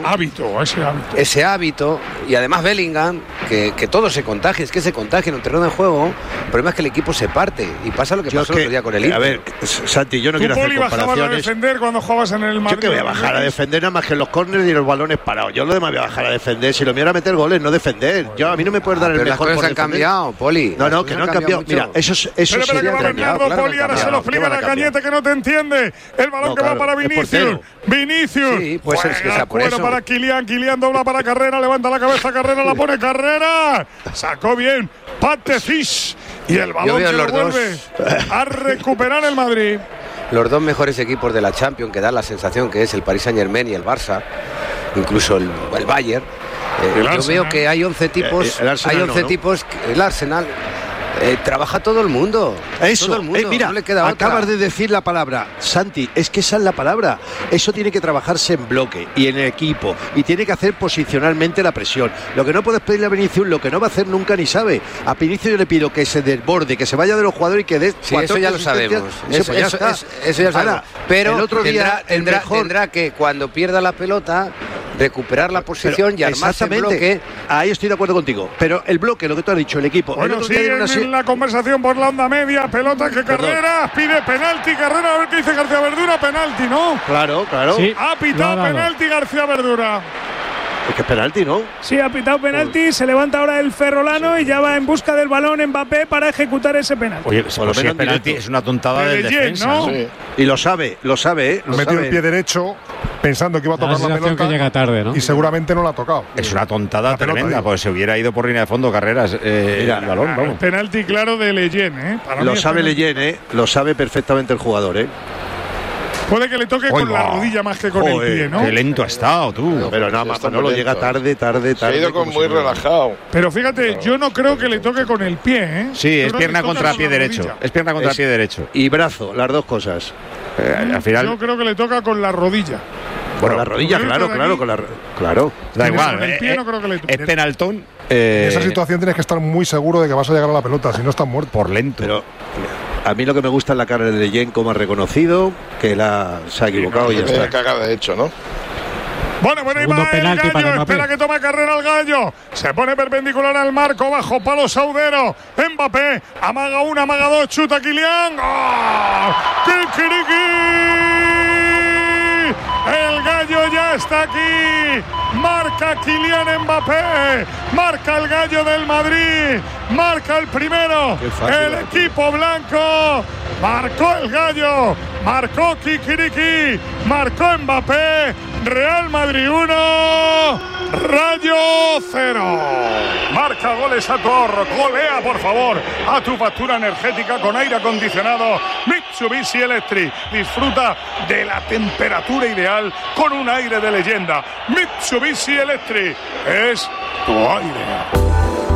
ese hábito, y además Bellingham, que todo se contagia, es que se contagia en un terreno de juego, el problema es que el equipo se parte y pasa lo que pasó el otro día con el Inter. A ver, Santi, yo no quiero hacer comparaciones. ¿Tú, Poli, bajabas a defender cuando jugabas en el Madrid? Yo que voy a bajar a defender nada más que los córneres y los balones parados. Yo lo demás voy a bajar a defender. Si lo mío era meter goles, no defender. Yo, a mí no me puedes dar el mejor por defender. Las cosas han cambiado, Poli. No, que no han cambiado. Mira, eso sería Bernardo, Poli, ahora se lo explica la Cañete que no te entiende. El balón que va para Vinicius. Vinicius. Sí, puede ser que sea por eso. Para Kylian dobla para Carrera, levanta la cabeza Carrera, la pone Carrera. Sacó bien Patecic. Y el balón que lo vuelve a recuperar el Madrid. Los dos mejores equipos de la Champions, que dan la sensación que es el Paris Saint-Germain y el Barça, incluso el Bayern. Yo veo que hay 11 tipos, el Arsenal. Trabaja todo el mundo. Eso, todo el mundo, mira, no le queda acabas otra. de decir la palabra, Santi, es que esa es la palabra. Eso tiene que trabajarse en bloque y en equipo y tiene que hacer posicionalmente la presión. Lo que no puedes pedirle a Vinicius, lo que no va a hacer nunca ni sabe. A Vinicius yo le pido que se desborde, que se vaya de los jugadores y que dé. Sí, eso ya lo sabemos. Eso ya sabemos. Pero el otro día tendrá que cuando pierda la pelota recuperar la posición y armarse el bloque. Ahí estoy de acuerdo contigo. Pero el bloque, lo que tú has dicho, el equipo. Bueno, en la conversación por la onda media, pelota que Carrera pide penalti, Carrera, a ver qué dice García Verdura, penalti, ¿no? Claro. Sí, ha pitado penalti García Verdura. Es que es penalti, ¿no? Sí, ha pitado penalti, se levanta ahora el ferrolano y ya va en busca del balón Mbappé para ejecutar ese penalti. Oye, por lo menos el penalti es una tontada del defensa, ¿no? Sí. Y lo sabe, ¿eh? Lo metió el pie derecho pensando que iba a tocar la pelota que llega tarde, ¿no? Y seguramente no la ha tocado. Es una tontada tremenda, porque se hubiera ido por línea de fondo Carreras el balón, vamos. Penalti claro de Leyen, ¿eh? Lo sabe Leyen, ¿eh? Lo sabe perfectamente el jugador, ¿eh? Puede que le toque con la rodilla más que con el pie, ¿no? Qué lento ha estado, tú. Pero nada más, no lo llega tarde. Se ha ido con muy relajado. Pero fíjate, yo no creo que le toque con el pie, ¿eh? Sí, es pierna contra pie derecho. Es pierna contra pie derecho. Y brazo, las dos cosas. Al final. Yo creo que le toca con la rodilla. Bueno, la rodilla, claro. Da igual. El pie no creo que le toque. Es penaltón. En esa situación tienes que estar muy seguro de que vas a llegar a la pelota, si no estás muerto. Por lento. Pero a mí lo que me gusta es la cara de Leyen, como ha reconocido que se ha equivocado y ya está. Cagada de hecho, ¿no? Bueno, ahí va el Gallo, espera que toma carrera el Gallo, se pone perpendicular al marco, bajo palo Saudero, Mbappé, amaga una, amaga dos, chuta Kylian, ¡gol! ¡Kikiriki! El Gallo ya está aquí, marca Kylian Mbappé, marca el Gallo del Madrid, marca el primero, el equipo blanco, marcó el Gallo, marcó Kikiriki, marcó Mbappé, Real Madrid 1, Rayo 0. Marca goles a tu ahorro, golea por favor a tu factura energética con aire acondicionado Mitsubishi Electric. Disfruta de la temperatura ideal con un aire de leyenda. Mitsubishi Electric es tu aire.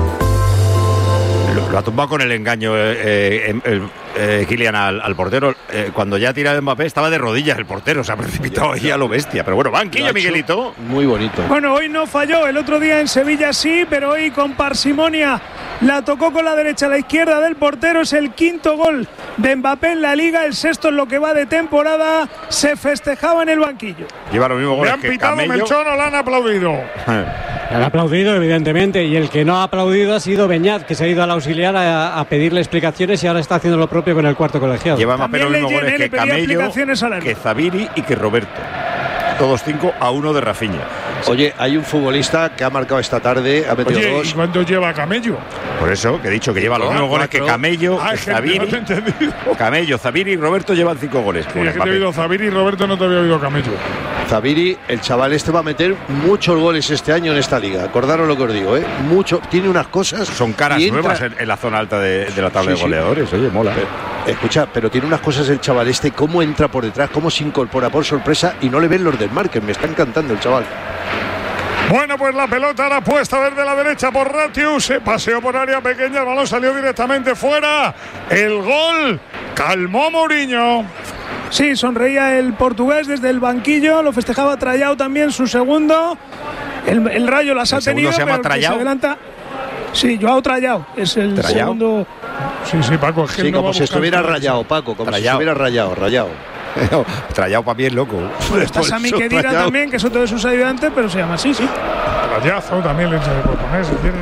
Lo ha tumbado con el engaño Kylian al portero. Cuando ya tira el Mbappé estaba de rodillas el portero, se ha precipitado ahí a lo bestia. Pero bueno, banquillo, Miguelito. Muy bonito. Bueno, hoy no falló, el otro día en Sevilla sí, pero hoy con parsimonia la tocó con la derecha a la izquierda del portero. Es el quinto gol de Mbappé en la Liga, el sexto en lo que va de temporada. Se festejaba en el banquillo. Lleva los mismos goles que Camello. ¿Le han pitado Melchón o le han aplaudido? Le han aplaudido, evidentemente, y el que no ha aplaudido ha sido Beñat, que se ha ido al auxiliar a pedirle explicaciones y ahora está haciendo lo propio con el cuarto colegiado. Lleva Mbappé los mismos goles que Camello, que Zabiri y que Roberto. Todos 5-1 de Rafinha. Oye, hay un futbolista que ha marcado esta tarde, ha metido dos. ¿Y cuánto lleva Camello? Por eso, que he dicho que lleva los mismos goles que Camello, Zabiri. Camello, Zabiri y Roberto llevan 5 goles. Sí, es que te he oído Zabiri y Roberto, no te había oído Camello. Zabiri, el chaval este va a meter muchos goles este año en esta liga. Acordaros lo que os digo, ¿eh? Mucho, tiene unas cosas. Son caras nuevas en la zona alta de la tabla de goleadores. Oye, mola. Escucha, pero tiene unas cosas el chaval este, cómo entra por detrás, cómo se incorpora por sorpresa y no le ven los del marque. Me está encantando el chaval. Bueno, pues la pelota ahora puesta a ver de la derecha por Ratius, se paseó por área pequeña, el balón salió directamente fuera. El gol calmó Mourinho. Sí, sonreía el portugués desde el banquillo, lo festejaba Trayao también, su segundo. El Rayo las ha tenido, se llama Trayao. Se adelanta. Sí, Joao Trayao es el segundo. Sí, Paco, es que sí, como si estuviera rayado, Paco, como si estuviera rayado. Trallado para mí es loco. Pues está Sami Khedira también, que es otro de sus ayudantes, pero se llama así, sí. Trallazo también le puede poner, si quiere.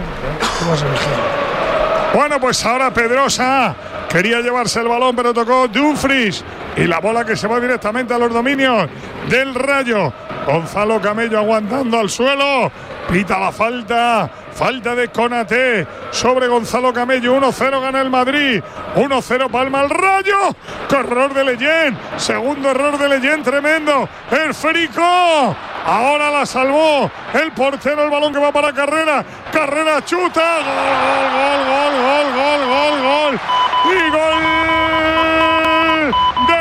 Bueno, pues ahora Pedrosa quería llevarse el balón, pero tocó Dumfries. Y la bola que se va directamente a los dominios del Rayo. Gonzalo Camello aguantando al suelo. Pita la falta. Falta de Konaté sobre Gonzalo Camello. 1-0 gana el Madrid. 1-0 palma el Rayo. Error de Leyen. Segundo error de Leyen, tremendo. El Férico. Ahora la salvó el portero. El balón que va para Carrera. Carrera chuta. Gol. Y gol de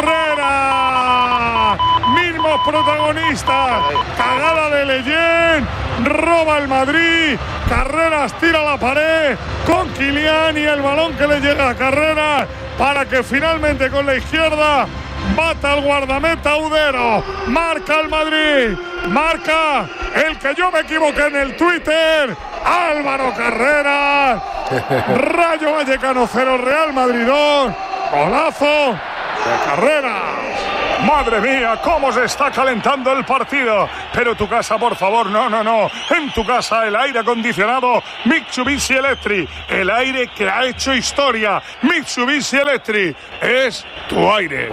Carrera. Mismos protagonistas. Cagada de Leyen. Roba el Madrid. Carreras tira la pared con Kylian y el balón que le llega a Carreras para que finalmente con la izquierda bata al guardameta Udero. Marca el Madrid. Marca el que yo me equivoqué en el Twitter. Álvaro Carreras. Rayo Vallecano 0, Real Madrid 2. Golazo de Carreras. Madre mía, cómo se está calentando el partido. Pero tu casa, por favor, no. En tu casa el aire acondicionado Mitsubishi Electric. El aire que ha hecho historia. Mitsubishi Electric es tu aire.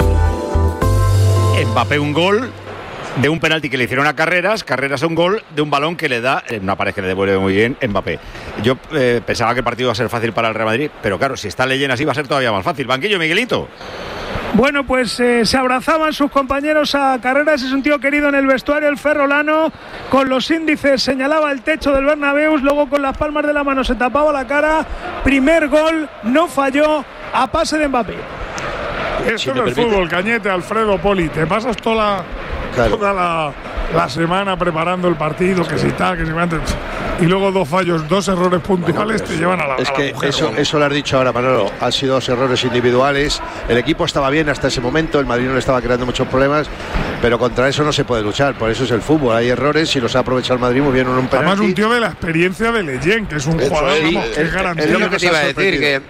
Mbappé un gol de un penalti que le hicieron a Carreras un gol de un balón que le da una pared que le devuelve muy bien Mbappé. Yo pensaba que el partido iba a ser fácil para el Real Madrid, pero claro, si está Leyen así va a ser todavía más fácil. Banquillo, Miguelito. Bueno, pues se abrazaban sus compañeros a Carreras, es un tío querido en el vestuario, el ferrolano, con los índices señalaba el techo del Bernabéu, luego con las palmas de la mano se tapaba la cara. Primer gol, no falló, a pase de Mbappé. Esto no es fútbol, Cañete, Alfredo, Poli, te pasas toda la semana preparando el partido, que si tal, que si antes, y luego dos fallos, dos errores puntuales te llevan a la. Es que eso lo has dicho ahora, Manolo. Han sido dos errores individuales. El equipo estaba bien hasta ese momento. El Madrid no le estaba creando muchos problemas, pero contra eso no se puede luchar. Por eso es el fútbol. Hay errores y los ha aprovechado el Madrid muy bien en un penalti. Además, un tío de la experiencia de Leyen, que es un jugador que es garantía. Es lo que te iba a decir,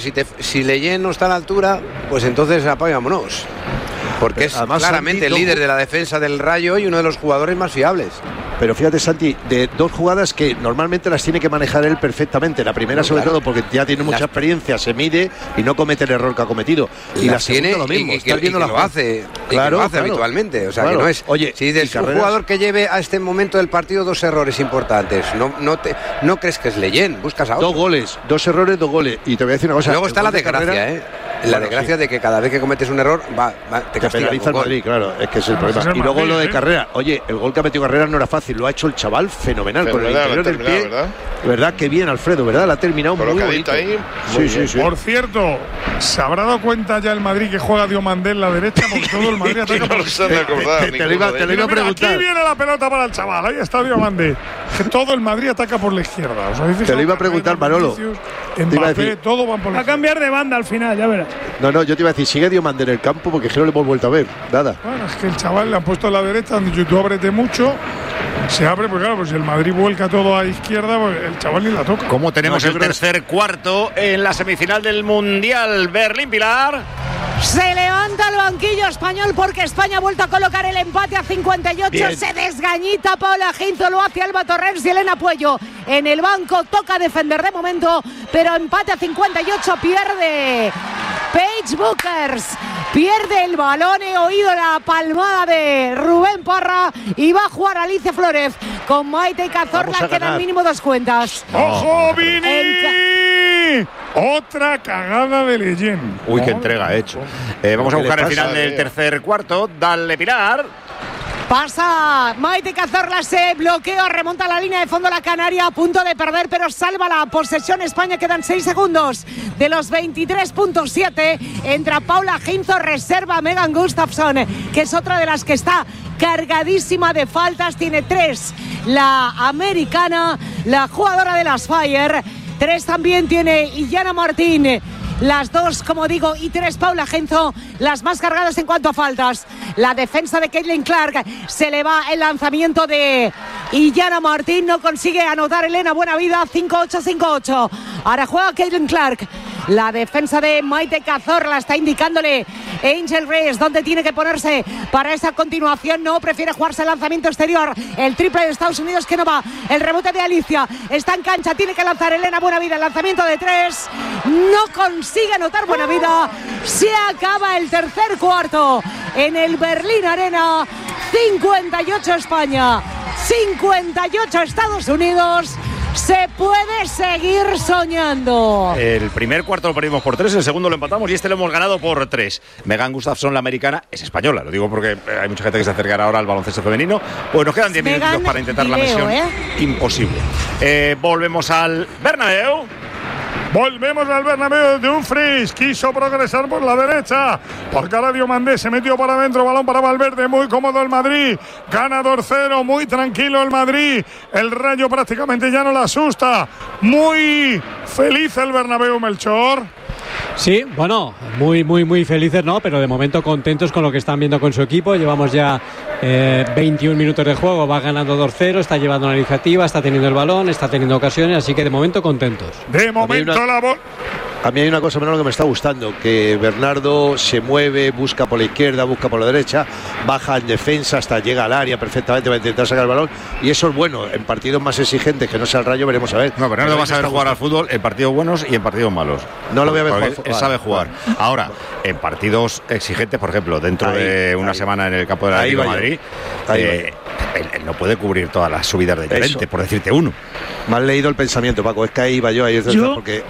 si Leyen no está a la altura, pues entonces apagámonos. Porque es además, claramente Santi, el líder de la defensa del Rayo y uno de los jugadores más fiables. Pero fíjate, Santi, de dos jugadas que normalmente las tiene que manejar él perfectamente. La primera, sobre todo, porque ya tiene mucha experiencia, se mide y no comete el error que ha cometido. Y la segunda, lo mismo. Y que lo hace habitualmente. O sea, que no es. Oye, si dices un jugador que lleve a este momento del partido dos errores importantes, no crees que es Leyen, buscas a otro. Dos goles, dos errores, dos goles. Y te voy a decir una cosa. Luego está la desgracia, La desgracia de que cada vez que cometes un error te penaliza el Madrid, claro, es que es el problema. Y luego lo de Carrera, oye, el gol que ha metido Carrera no era fácil, lo ha hecho el chaval fenomenal con el interior del pie, ¿verdad? Qué bien, Alfredo, ¿verdad? La ha terminado muy bonito. Sí. Por cierto, ¿se habrá dado cuenta ya el Madrid que juega Diomandé en la derecha? Porque todo el Madrid ataca por la izquierda. Te lo iba a preguntar. Aquí viene la pelota para el chaval, ahí está Diomandé. Que todo el Madrid ataca por la izquierda. Te lo iba a preguntar, Manolo. Mbappé, todo van por la izquierda. Va a cambiar de banda al final, ya verás. No, yo te iba a decir, sigue Diomandé en el campo porque no le hemos vuelto a ver, nada. Bueno, es que el chaval le han puesto a la derecha, han dicho tú ábrete mucho, se abre, porque claro, pues si el Madrid vuelca todo a izquierda, pues el chaval ni la toca. ¿Cómo tenemos el tercer cuarto en la semifinal del Mundial? Berlín, Pilar. Se levanta el banquillo español porque España ha vuelto a colocar el empate a 58. Bien. Se desgañita Paula Ginzo, lo hace Alba Torrens y Elena Puello en el banco. Toca defender de momento, pero empate a 58, pierde Paige Buckers. Pierde el balón, he oído la palmada de Rubén Parra y va a jugar Alicia Flores con Maite Cazorla, quedan mínimo dos cuentas. ¡Ojo, Vini! Otra cagada de Leyen. Uy, qué entrega ha hecho. Vamos a buscar el final del tercer cuarto. Dale, Pilar. Pasa Maite Cazorla, se bloquea, remonta la línea de fondo la Canaria, a punto de perder, pero salva la posesión España. Quedan 6 segundos de los 23.7. Entra Paula Ginzo, reserva Megan Gustafsson, que es otra de las que está cargadísima de faltas. Tiene 3 la americana, la jugadora de las Fire. 3 también tiene Iyana Martín. Las 2, como digo, y 3 Paula Ginzo, las más cargadas en cuanto a faltas. La defensa de Caitlin Clark, se le va el lanzamiento de Iyana Martín, no consigue anotar Elena Buenavida. 5-8, 5-8. Ahora juega Caitlin Clark La defensa de Maite Cazorla está indicándole Angel Reyes dónde tiene que ponerse para esa continuación. No, prefiere jugarse el lanzamiento exterior. El triple de Estados Unidos que no va. El rebote de Alicia. Está en cancha, tiene que lanzar Elena Buenavida. El lanzamiento de 3. No consigue anotar Buenavida. Se acaba el tercer cuarto en el Berlín Arena. 58 España, 58 Estados Unidos. Se puede seguir soñando. El primer cuarto lo perdimos por 3, el segundo lo empatamos y este lo hemos ganado por 3. Megan Gustafsson, la americana, es española. Lo digo porque hay mucha gente que se acercará ahora al baloncesto femenino. Pues nos quedan 10 minutos para intentar la misión. Imposible. Volvemos al Bernabéu. Volvemos al Bernabéu. Dumfries quiso progresar por la derecha, porque ahora Diomandé se metió para adentro, balón para Valverde, muy cómodo el Madrid, ganador 0, muy tranquilo el Madrid, el Rayo prácticamente ya no le asusta, muy feliz el Bernabéu, Melchor. Sí, bueno, muy felices, ¿no? Pero de momento contentos con lo que están viendo con su equipo. Llevamos ya 21 minutos de juego, va ganando 2-0, está llevando la iniciativa, está teniendo el balón, está teniendo ocasiones, así que de momento contentos. De momento la bola. A mí hay una cosa menos que me está gustando, que Bernardo se mueve, busca por la izquierda, busca por la derecha, baja en defensa hasta llega al área perfectamente, va a intentar sacar el balón, y eso es bueno. En partidos más exigentes que no sea el Rayo veremos a ver. No, Bernardo va a saber jugar al fútbol en partidos buenos y en partidos malos. No lo voy a ver jugar. Él sabe jugar. Ahora, en partidos exigentes, por ejemplo, dentro de una semana en el campo del Atlético de Madrid, él no puede cubrir todas las subidas de Llorente, por decirte uno. Me has leído el pensamiento, Paco, es que ahí iba yo, porque...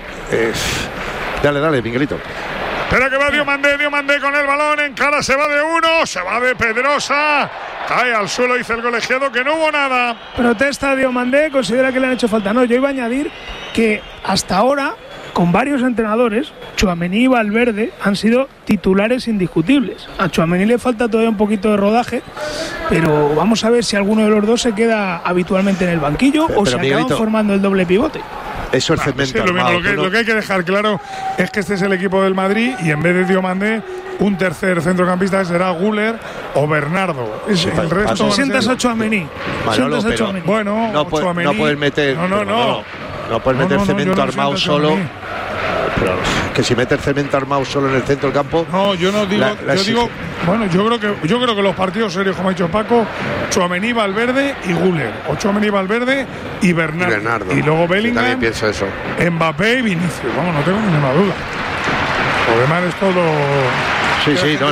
Dale, Miguelito. Espera que va Diomandé con el balón, en cara se va de uno, se va de Pedrosa, cae al suelo, dice el colegiado que no hubo nada. Protesta Diomandé, considera que le han hecho falta. No, yo iba a añadir que hasta ahora, con varios entrenadores, Tchouaméni y Valverde han sido titulares indiscutibles. A Tchouaméni le falta todavía un poquito de rodaje, pero vamos a ver si alguno de los dos se queda habitualmente en el banquillo o se acaban formando el doble pivote. Eso es cemento armado. Lo que hay que dejar claro es que este es el equipo del Madrid y en vez de Diomandé, un tercer centrocampista será Güler o Bernardo. El resto sientas a Tchouaméni. Bueno, no puedes meter. No puedes meter cemento armado solo. Pero que si metes cemento armado solo en el centro del campo. No, yo no digo. Bueno, yo creo que los partidos serios, como ha dicho Paco, Tchouaméni, Valverde y Güler, o Tchouaméni, Valverde y Bernardo. Y luego Bellingham, también pienso eso. Mbappé y Vinicius. Vamos, no tengo ninguna duda. Lo demás es todo. Sí, no.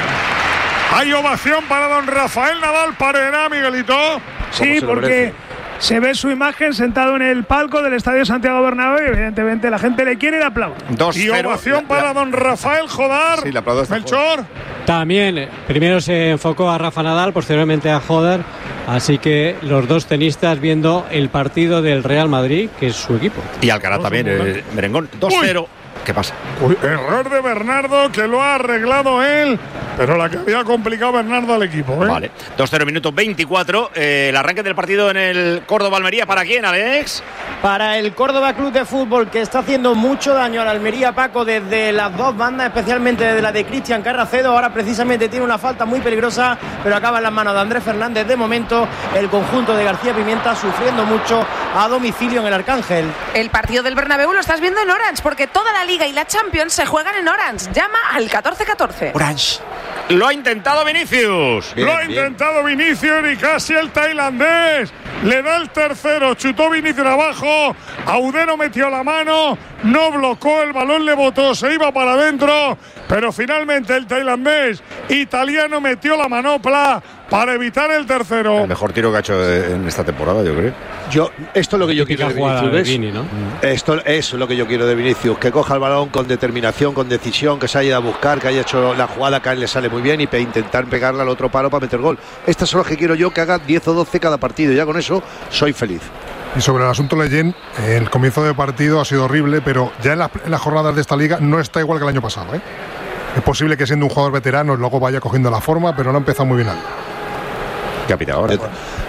Hay ovación para don Rafael Nadal Parera, Miguelito. Sí, porque se ve su imagen sentado en el palco del Estadio Santiago Bernabéu y evidentemente la gente le quiere y le aplaude. Y ovación para don Rafael Jodar. Sí, le aplaudo. Melchor. También, primero se enfocó a Rafa Nadal, posteriormente a Jodar, así que los dos tenistas viendo el partido del Real Madrid, que es su equipo. Y Alcaraz también, el merengón, 2-0. ¿Qué pasa? Error de Bernardo, que lo ha arreglado él, pero la que había complicado Bernardo al equipo. Vale, 2-0 minutos 24. El arranque del partido en el Córdoba-Almería, ¿para quién, Alex? Para el Córdoba Club de Fútbol, que está haciendo mucho daño al Almería, Paco, desde las dos bandas, especialmente desde la de Cristian Carracedo. Ahora precisamente tiene una falta muy peligrosa, pero acaba en las manos de Andrés Fernández. De momento, el conjunto de García Pimienta sufriendo mucho a domicilio en el Arcángel. El partido del Bernabéu lo estás viendo en Orange, porque toda la Liga y la Champions se juegan en Orange. Llama al 1414. Orange. Lo ha intentado Vinicius. Intentado Vinicius y casi el tailandés. Le da el tercero. Chutó Vinicius abajo. Audero metió la mano. No blocó el balón, le botó. Se iba para adentro. Pero finalmente el tailandés italiano metió la manopla para evitar el tercero. El mejor tiro que ha hecho en esta temporada, yo creo. Esto es lo que yo quiero de Vinicius, ¿ves? Vini, ¿no? Eso es lo que yo quiero de Vinicius, que coja el balón con determinación, con decisión, que se haya ido a buscar, que haya hecho la jugada que a él le sale muy bien y intentar pegarle al otro palo para meter gol. Estas son las que quiero yo, que haga 10 o 12 cada partido. Ya con eso soy feliz. Y sobre el asunto Leyen, el comienzo de partido ha sido horrible, pero ya en las jornadas de esta liga no está igual que el año pasado, ¿eh? Es posible que siendo un jugador veterano luego vaya cogiendo la forma, pero no ha empezado muy bien. ¿Qué ha pitado ahora?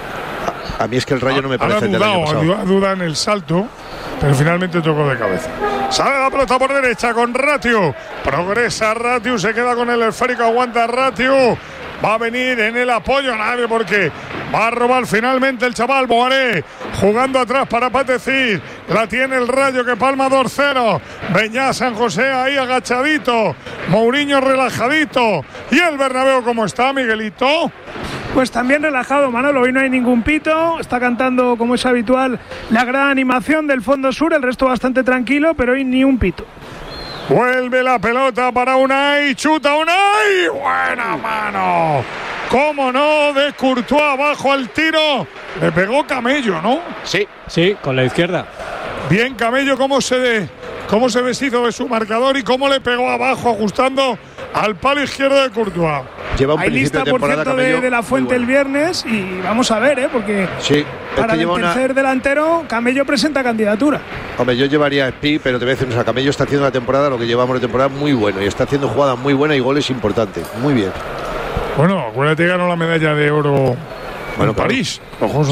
A mí es que el Rayo no me parece del año pasado. Duda en el salto, pero finalmente tocó de cabeza. Sale la pelota por derecha con Ratiu. Progresa Ratiu, se queda con el esférico, aguanta Ratiu. Va a venir en el apoyo nadie porque va a robar finalmente el chaval Boaré, jugando atrás para Patecir. La tiene el Rayo que palma 2-0. Beñá San José ahí agachadito. Mourinho relajadito. ¿Y el Bernabéu cómo está, Miguelito? Pues también relajado, Manolo. Hoy no hay ningún pito. Está cantando, como es habitual, la gran animación del fondo sur. El resto bastante tranquilo, pero hoy ni un pito. Vuelve la pelota para Unai. Chuta Unai. Buena mano. ¿Cómo no? De Courtois abajo al tiro. Le pegó Camello, ¿no? Sí, con la izquierda. Bien Camello, cómo se deshizo de su marcador y cómo le pegó abajo, ajustando al palo izquierdo de Courtois. Lleva un Hay lista, por cierto, de la Fuente el viernes y vamos a ver, porque para el tercer delantero Camello presenta candidatura. Hombre, yo llevaría a Spi, pero te voy a decir, Camello está haciendo una temporada, lo que llevamos de temporada, muy bueno y está haciendo jugadas muy buenas y goles importantes. Muy bien. Bueno, acuérdate que ganó la medalla de oro en París.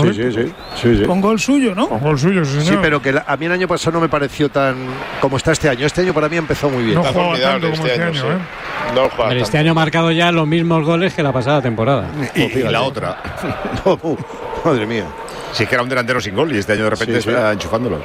Sí. Con gol suyo, ¿no? Con gol suyo, sí, señor. Sí, pero que a mí el año pasado no me pareció tan como está este año. Este año para mí empezó muy bien. No jugaba tanto como este año, ¿eh? No juega tanto. Este año ha marcado ya los mismos goles que la pasada temporada. Y la otra. Madre mía. Si es que era un delantero sin gol y este año de repente está enchufándolos.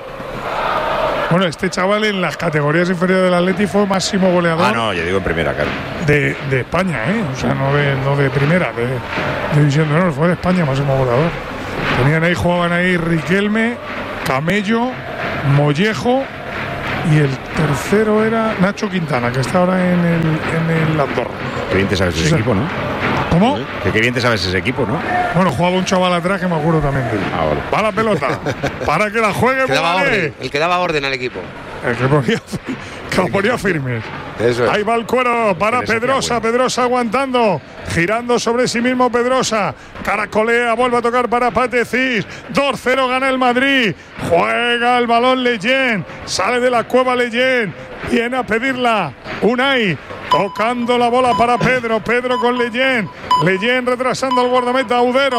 Bueno, este chaval en las categorías inferiores del Atleti fue máximo goleador. No, yo digo en primera, claro. De España, ¿eh? O sea, no de primera, de división de honor, fue de España máximo goleador. Jugaban ahí Riquelme, Camello, Mollejo y el tercero era Nacho Quintana, que está ahora en el Andorra. Qué bien te sabes ese equipo, ¿no? ¿Cómo? Que bien te sabes ese equipo, ¿no? Bueno, jugaba un chaval atrás que me acuerdo también. Vale. Va la pelota para que la juegue el que daba orden al equipo. El que lo ponía firmes. Eso es. Ahí va el cuero para Pedrosa. Pedrosa aguantando, girando sobre sí mismo Pedrosa. Caracolea, vuelve a tocar para Patecís. 2-0 gana el Madrid. Juega el balón Leyen. Sale de la cueva Leyen. Viene a pedirla Unai. Tocando la bola para Pedro. Pedro con Leyen. Leyen retrasando al guardameta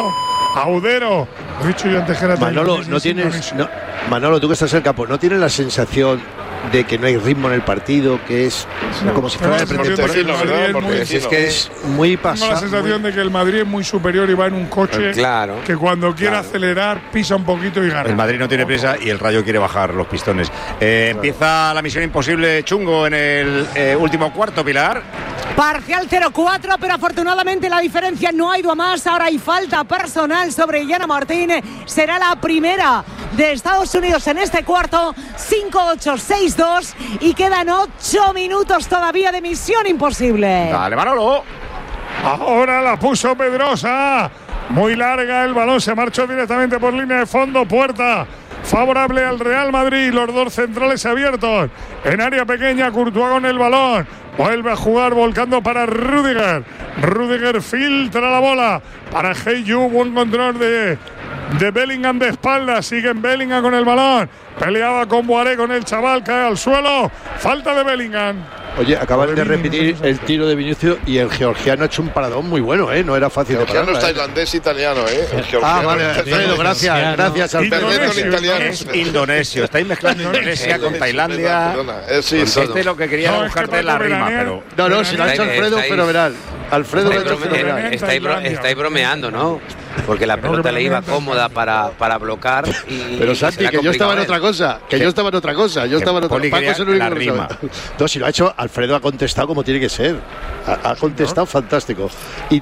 Audero. He dicho yo antes que era Manolo, no tienes. Manolo, tú que estás en el campo, ¿no tienes la sensación de que no hay ritmo en el partido, que es como si fuera de pretemporada? Es que es muy pasado. Tengo la sensación de que el Madrid es muy superior y va en un coche que cuando quiere acelerar pisa un poquito y gana. El Madrid no tiene prisa y el Rayo quiere bajar los pistones. Empieza la misión imposible chungo en el último cuarto, Pilar. Parcial 0-4, pero afortunadamente la diferencia no ha ido a más. Ahora hay falta personal sobre Yana Martín. Será la primera de Estados Unidos en este cuarto. 5-8, 6-2 y quedan 8 minutos todavía de misión imposible. Dale, Manolo. Ahora la puso Pedrosa. Muy larga, el balón se marchó directamente por línea de fondo. Puerta favorable al Real Madrid. Los dos centrales abiertos en área pequeña. Courtois con el balón. Vuelve a jugar volcando para Rüdiger. Rüdiger filtra la bola para Hey-Yu. Buen control de Bellingham de espaldas. Sigue en Bellingham con el balón. Peleaba con Boaré, con el chaval. Cae al suelo. Falta de Bellingham. Oye, acaban de repetir el tiro de Vinicius y el georgiano ha hecho un paradón muy bueno, ¿eh? No era fácil de parar. El georgiano es tailandés-italiano, ¿eh? El georgiano vale, Alfredo, gracias, Alfredo. Es indonesio. Estáis mezclando Indonesia con Tailandia. Sí, este es lo que quería buscarte la rima, pero... No, si lo ha hecho Alfredo, fenomenal. Alfredo lo ha hecho fenomenal. Estáis bromeando, ¿no? Porque la pelota le iba cómoda para bloquear y... Pero Santi, que yo estaba en otra cosa. Yo estaba en otra cosa. Paco es el único que sabe. No, si lo ha hecho, Alfredo ha contestado como tiene que ser. Ha contestado fantástico. Si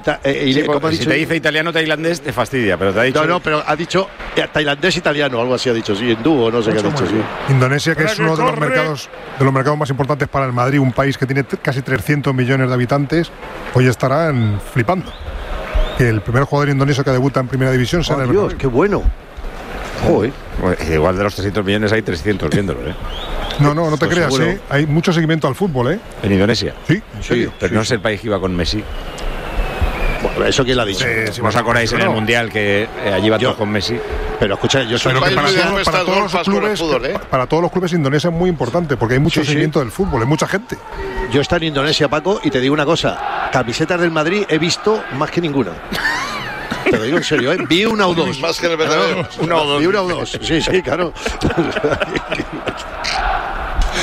te dice italiano tailandés, te fastidia, pero te ha dicho... No, pero ha dicho tailandés italiano, algo así ha dicho, sí, hindú, no sé qué ha dicho, sí. Indonesia, que es uno de los mercados más importantes para el Madrid, un país que tiene casi 300 millones de habitantes, hoy estarán flipando. Que el primer jugador indonesio que debuta en primera división será el Dios, qué bueno. Joder. Igual de los 300 millones hay 300 viéndolo, ¿eh? No te creas, ¿eh? Hay mucho seguimiento al fútbol, ¿eh? ¿En Indonesia? Sí, en serio. Pero no es el país que iba con Messi. Bueno, eso quién lo ha dicho. Si os acordáis en el Mundial que allí va todo con Messi. Pero escucha, yo soy para todos los clubes Indonesia es muy importante porque hay mucho seguimiento del fútbol, hay mucha gente. Yo he estado en Indonesia, Paco, y te digo una cosa, camisetas del Madrid he visto más que ninguna. Te lo digo en serio, ¿eh? Vi una o dos. Más que el verdadero. Vi una o dos. Sí, claro.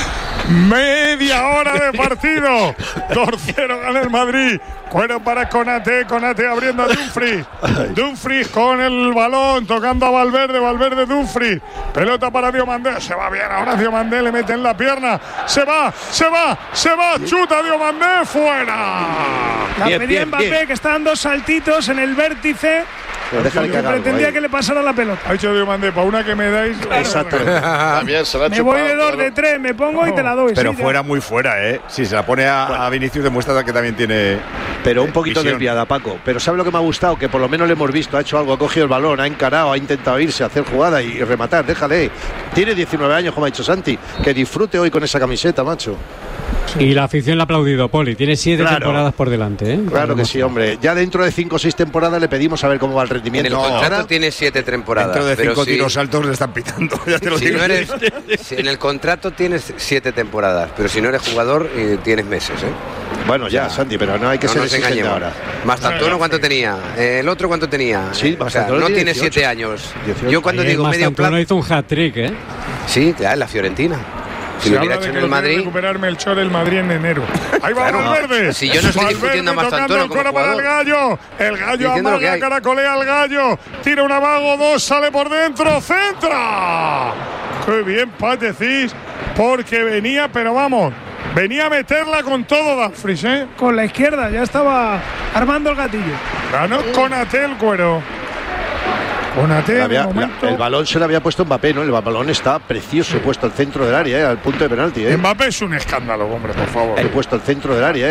Media hora de partido. 2-0 gana el Madrid. Cuero para Konaté abriendo a Dumfries. Dumfries con el balón, tocando a Valverde, Dumfries. Pelota para Diomandé. Se va bien ahora Diomandé, le mete en la pierna. Se va. Chuta Diomandé, fuera. La pedía Mbappé, que está dando saltitos en el vértice. Pretendía que le pasara la pelota. Ha dicho Diomandé, para una que me dais. Exactamente. Me voy de 2, de 3, me pongo y te la doy. Pero fuera, muy fuera, ¿eh? Si se la pone a Vinicius, demuestra que también tiene. Pero un poquito desviada, Paco. Pero ¿sabe lo que me ha gustado? Que por lo menos le hemos visto, ha hecho algo, ha cogido el balón, ha encarado, ha intentado irse, hacer jugada y rematar. Déjale. Tiene 19 años, como ha dicho Santi. Que disfrute hoy con esa camiseta, macho. Y la afición le ha aplaudido, Poli. Tiene 7 temporadas por delante, ¿eh? Claro que sí, hombre. Ya dentro de 5 o 6 temporadas le pedimos a ver cómo va el rendimiento. En el contrato tiene 7 temporadas. Dentro de 5 tiros altos le están pitando. Ya te lo digo. En el contrato tienes 7 temporadas, pero si no eres jugador, tienes meses, ¿eh? Bueno, ya, Santi, pero no hay que ser exigente ahora. Mastantuono, ¿cuánto tenía? ¿El otro cuánto tenía? Sí, o sea, no tiene 7 años. 18. Yo cuando digo medio plazo. hizo un hat-trick, ¿eh? Sí, ya, en la Fiorentina. Si lo hubiera hecho en el Madrid. Recuperarme el Chor del Madrid en enero. Ahí va Valverde. Si yo no estoy discutiendo a Mastantuono como jugador. Para el Gallo. El Gallo amaga, caracolea al Gallo. Tira un amago, 2, sale por dentro. ¡Centra! ¡Qué bien, Paz, decís! Porque venía, pero vamos. Venía a meterla con todo Dumfries, ¿eh? Con la izquierda, ya estaba armando el gatillo. Ganó Konaté el Cuero. Konaté, el balón se le había puesto Mbappé, ¿no? El balón está precioso, puesto al centro del área, al punto de penalti. Mbappé es un escándalo, hombre, por favor. He puesto al centro del área,